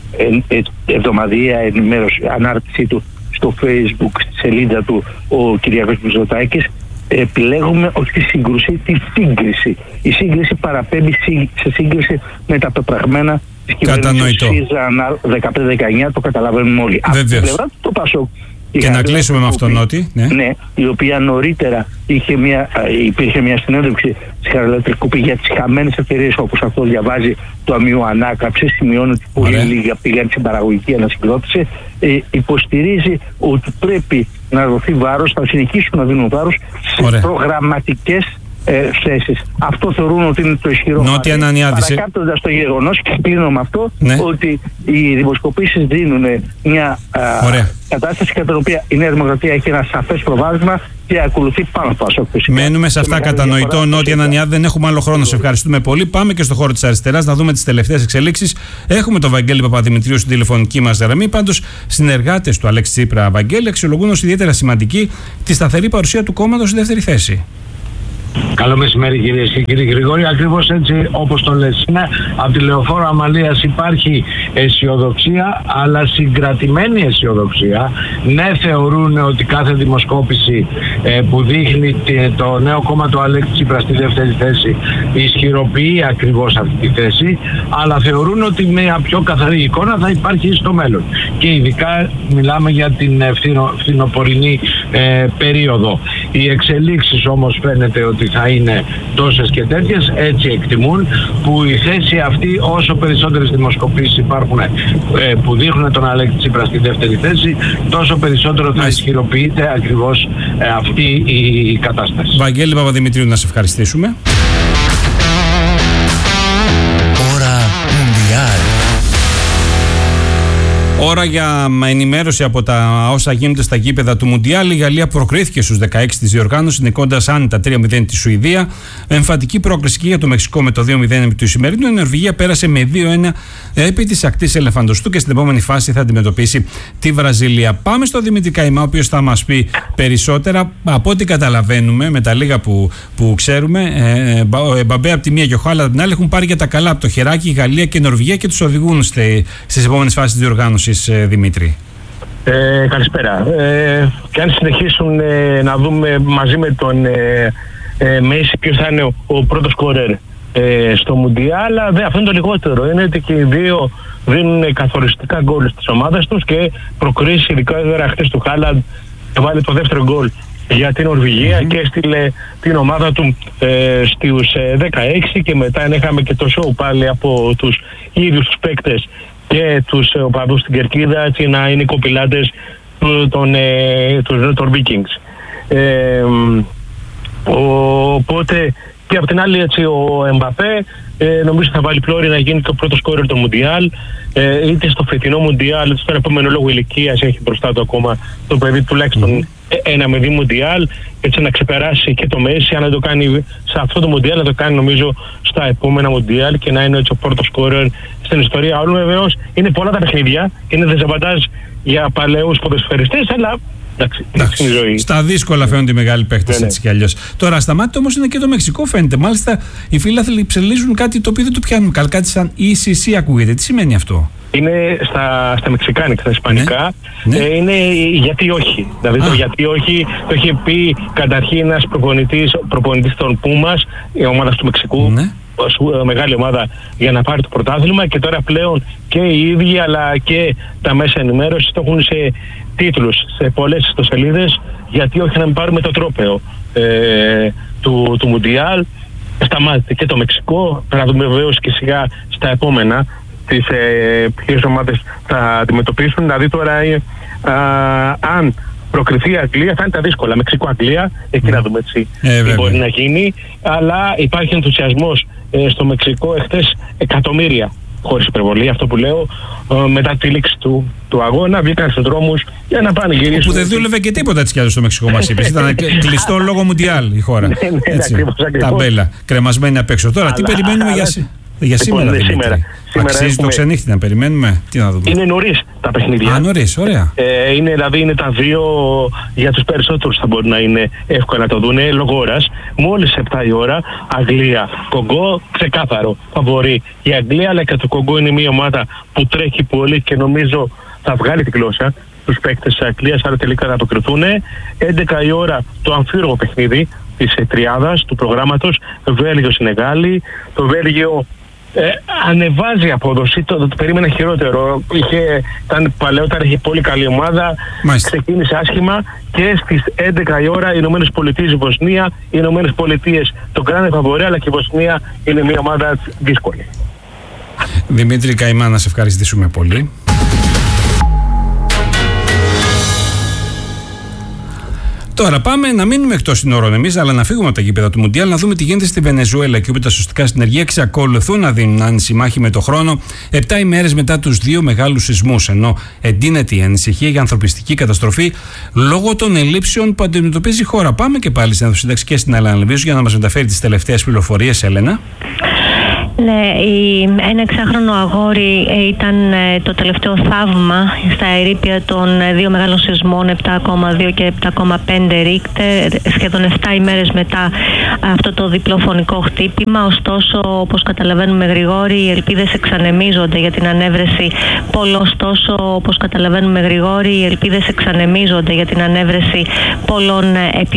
ε, ε, εβδομαδιαία ενημέρωση, ανάρτησή του στο Facebook, στη σελίδα του ο Κυριάκος Μητσοτάκης. Επιλέγουμε όχι τη σύγκρουση, τη σύγκριση. Η σύγκριση παραπέμπει σε σύγκριση με τα πεπραγμένα της κυβέρνησης ΣΥΡΙΖΑ δεκαπέντε δεκαεννιά, το καταλαβαίνουμε όλοι. Από την πλευρά του το Πασόκ. Και να κλείσουμε με αυτόν, Νότι. Ναι. ναι, η οποία νωρίτερα είχε μια, υπήρχε μια συνέντευξη στη Χαραλαμπική Κουπή για τις χαμένες ευκαιρίες, όπως αυτό διαβάζει το Αμείο Ανάκαμψη. Σημειώνει ότι πολύ λίγα πήγαν στην παραγωγική ανασυγκρότηση. Ε, υποστηρίζει ότι πρέπει να δοθεί βάρος, θα συνεχίσουν να δίνουν βάρος σε Ωραία. προγραμματικές ε, θέσεις. Αυτό θεωρούν ότι είναι το ισχυρό μάτι. Παρακάπτοντας το γεγονός, και κλείνω με αυτό, ναι. ότι οι δημοσκοπήσεις δίνουν μια α, κατάσταση κατά την οποία η Νέα Δημοκρατία έχει ένα σαφές προβάδισμα και ακολουθεί πάνω από αυτό. Μένουμε σε αυτά κατανοητό. Νότια Ανανιάδη, δεν έχουμε άλλο χρόνο. Σε ευχαριστούμε πολύ. Πάμε και στο χώρο της αριστεράς να δούμε τις τελευταίες εξελίξεις. Έχουμε τον Βαγγέλη Παπαδημητρίου στην τηλεφωνική μας γραμμή. Πάντως, συνεργάτες του Αλέξη Τσίπρα, Βαγγέλη, αξιολογούν ως ιδιαίτερα σημαντική τη σταθερή παρουσία του κόμματος στη δεύτερη θέση. Καλό μεσημέρι κυρίες και κύριοι Γρηγόρη. Ακριβώς έτσι όπως το λες είναι. Από τη Λεωφόρο Αμαλίας υπάρχει αισιοδοξία, αλλά συγκρατημένη αισιοδοξία. Ναι, θεωρούν ότι κάθε δημοσκόπηση ε, που δείχνει το νέο κόμμα του Αλέξη Τσίπρα στη δεύτερη θέση ισχυροποιεί ακριβώς αυτή τη θέση, αλλά θεωρούν ότι μια πιο καθαρή εικόνα θα υπάρχει στο μέλλον. Και ειδικά μιλάμε για την φθινο, φθινοπορεινή ε, περίοδο. Οι εξελίξεις όμως φαίνεται ότι θα είναι τόσες και τέτοιες, έτσι εκτιμούν, που η θέση αυτή, όσο περισσότερες δημοσκοπήσεις υπάρχουν ε, που δείχνουν τον Αλέξη Τσίπρα στη δεύτερη θέση, τόσο περισσότερο θα ισχυροποιείται ακριβώς ε, αυτή η κατάσταση. Βαγγέλη Παπαδημητρίου, να σε ευχαριστήσουμε. Ώρα Μουντιάλ. Ώρα για ενημέρωση από τα όσα γίνονται στα γήπεδα του Μουντιάλ. Η Γαλλία προκρίθηκε στους δεκαέξι της διοργάνωσης, νικώντας άνετα τρία μηδέν τη Σουηδία. Εμφαντική πρόκριση και για το Μεξικό με το δύο μηδέν επί του Ισημερινού. Η Νορβηγία πέρασε με δύο ένα επί της ακτής Ελεφαντοστού και στην επόμενη φάση θα αντιμετωπίσει τη Βραζιλία. Πάμε στο Δημήτρη Καϊμά, ο οποίος θα μας πει περισσότερα. Από ό,τι καταλαβαίνουμε, με τα λίγα που, που ξέρουμε, ε, ο Εμπαμπέ από τη μία και ο Χάλαντ από την άλλη έχουν πάρει για τα καλά από το χεράκι η Γαλλία και η Νορβηγία και τους οδηγούν στις επόμενες φάσεις της διοργάνωσης. Δημήτρη. Ε, καλησπέρα. Ε, και αν συνεχίσουν ε, να δούμε μαζί με τον ε, ε, Μέση ποιος θα είναι ο, ο πρώτος σκορέρ ε, στο Μουντιάλ, αλλά δε, αυτό είναι το λιγότερο. Είναι ότι και οι δύο δίνουν καθοριστικά γκολ στις ομάδες τους και προκρίσεις, ειδικά έδερα χτες του Χάλαντ, βάλει το δεύτερο γκολ για την Νορβηγία mm-hmm. και έστειλε την ομάδα του ε, στους ε, δεκαέξι, και μετά είχαμε και το show πάλι από τους ίδιους τους παίκτες και τους οπαδούς στην Κερκίδα, έτσι να είναι οι κοπηλάτες των, ε, των, των Vikings. Ε, οπότε και από την άλλη, έτσι, ο Εμπαπέ ε, νομίζω θα βάλει πλώρη να γίνει το πρώτο σκόρερ του Μουντιάλ, ε, είτε στο φετινό Μουντιάλ, είτε στον επόμενο λόγο ηλικίας, έχει μπροστά του ακόμα το παιδί τουλάχιστον mm-hmm. ένα με δύο Μουντιάλ, έτσι να ξεπεράσει και το Μέση. Αν δεν το κάνει σε αυτό το Μουντιάλ, να το κάνει νομίζω στα επόμενα Μουντιάλ και να είναι έτσι ο πρώτος σκόρερ στην ιστορία όλου. Βεβαίως είναι πολλά τα παιχνίδια, είναι δεζαβαντάζ για παλαιούς ποδοσφαιριστές, αλλά εντάξει, εντάξει, είναι η ζωή. Στα δύσκολα φαίνονται οι μεγάλοι παίχτες, ναι, έτσι κι αλλιώς. Τώρα στα μάτια όμως είναι και το Μεξικό, φαίνεται. Μάλιστα οι φίλαθλοι ψελίζουν κάτι το οποίο δεν το πιάνουν καλά, κάτι σαν ι σι σι ακούγεται. Τι σημαίνει αυτό? Είναι στα, στα μεξικάνικα, στα ισπανικά. Ναι. Ε, είναι γιατί όχι. Δηλαδή Α. το γιατί όχι το είχε πει καταρχήν ένας προπονητής, προπονητής των Πούμας, η ομάδα του Μεξικού, ναι, μεγάλη ομάδα για να πάρει το πρωτάθλημα, και τώρα πλέον και οι ίδιοι αλλά και τα μέσα ενημέρωση το έχουν σε τίτλους, σε πολλές ιστοσελίδες, γιατί όχι να μην πάρουμε το τρόπαιο ε, του, του Μουντιάλ. Σταμάτησε και το Μεξικό, θα δούμε βεβαίως και σιγά στα επόμενα τις ε, ποιες ομάδες θα αντιμετωπίσουν. Δηλαδή τώρα ε, α, αν προκριθεί η Αγγλία θα είναι τα δύσκολα, Μεξικό-Αγγλία, εκεί mm. να δούμε έτσι ε, τι μπορεί να γίνει, αλλά υπάρχει ενθουσιασμός ε, στο Μεξικό. Εχθές εκατομμύρια, χωρίς υπερβολή, αυτό που λέω, ε, μετά τη λήξη του, του αγώνα βγήκαν στους δρόμους για να πάνε γυρίσουν. Που δεν δούλευε και τίποτα έτσι κι άλλο στο Μεξικό, μας είπες. Ήταν κλειστό λόγω Μουντιάλ η χώρα. Ναι, ναι, έτσι, ακριβώς, ακριβώς. Ταμπέλα, κρεμασμένη απ' έξω. Τώρα αλλά, τι περιμένουμε αλλά, για, για σήμερα, λοιπόν, σήμερα, σήμερα αξίζει έχουμε... το ξενύχτη να περιμένουμε, τι να δούμε. Είναι νωρίς τα παιχνίδια. Α, νωρίς, ωραία. Ε, είναι, δηλαδή είναι τα δύο, για τους περισσότερους θα μπορεί να είναι εύκολα να το δούνε λόγω ώρας. Μόλις επτά η ώρα, Αγγλία, Κογκό, ξεκάθαρο φαβορεί η Αγγλία, αλλά και το Κογκό είναι μια ομάδα που τρέχει πολύ και νομίζω θα βγάλει την γλώσσα τους παίκτες της Αγγλίας, άρα τελικά θα αποκριθούν. έντεκα η ώρα το αμφίρογο παιχνίδι της τριάδας του προγράμματος, Βέλγιο-Σενεγάλη. Το Βέλγιο ε, ανεβάζει απόδοση, το, το, το περίμενα χειρότερο. Είχε, ήταν παλαιότερα, είχε πολύ καλή ομάδα, Μάλιστα. ξεκίνησε άσχημα, και στις έντεκα η ώρα οι Ηνωμένες Πολιτείες, η Βοσνία, οι Ηνωμένες Πολιτείες το κράνε φαβορέ, αλλά και η Βοσνία είναι μια ομάδα δύσκολη. Δημήτρη Καημά, να σε ευχαριστήσουμε πολύ. Τώρα πάμε να μείνουμε εκτός συνόρων εμείς, αλλά να φύγουμε από τα γήπεδα του Μουντιάλ, να δούμε τι γίνεται στη Βενεζουέλα, και όπου τα σωστικά συνεργεία εξακολουθούν να δίνουν άνηση μάχη με το χρόνο, επτά ημέρες μετά τους δύο μεγάλους σεισμούς. Ενώ εντείνεται η ανησυχία για ανθρωπιστική καταστροφή λόγω των ελλείψεων που αντιμετωπίζει η χώρα. Πάμε και πάλι στην Εθνοσύνταξη και στην Έλενα Λεβίζου για να μας μεταφέρει τις τελευταίες πληροφορίες, Έλενα. Ναι, η, ένα εξάχρονο αγόρι ήταν το τελευταίο θαύμα στα ερείπια των δύο μεγάλων σεισμών επτά κόμμα δύο και επτά κόμμα πέντε Ρίκτερ, σχεδόν επτά ημέρες μετά αυτό το διπλό φωνικό χτύπημα. Ωστόσο, όπως καταλαβαίνουμε, Γρηγόρη, οι ελπίδες εξανεμίζονται για την ανέβρεση πολλών. Ωστόσο, όπως καταλαβαίνουμε, Γρηγόρη, οι ελπίδες εξανεμίζονται για την ανέβρεση πολλών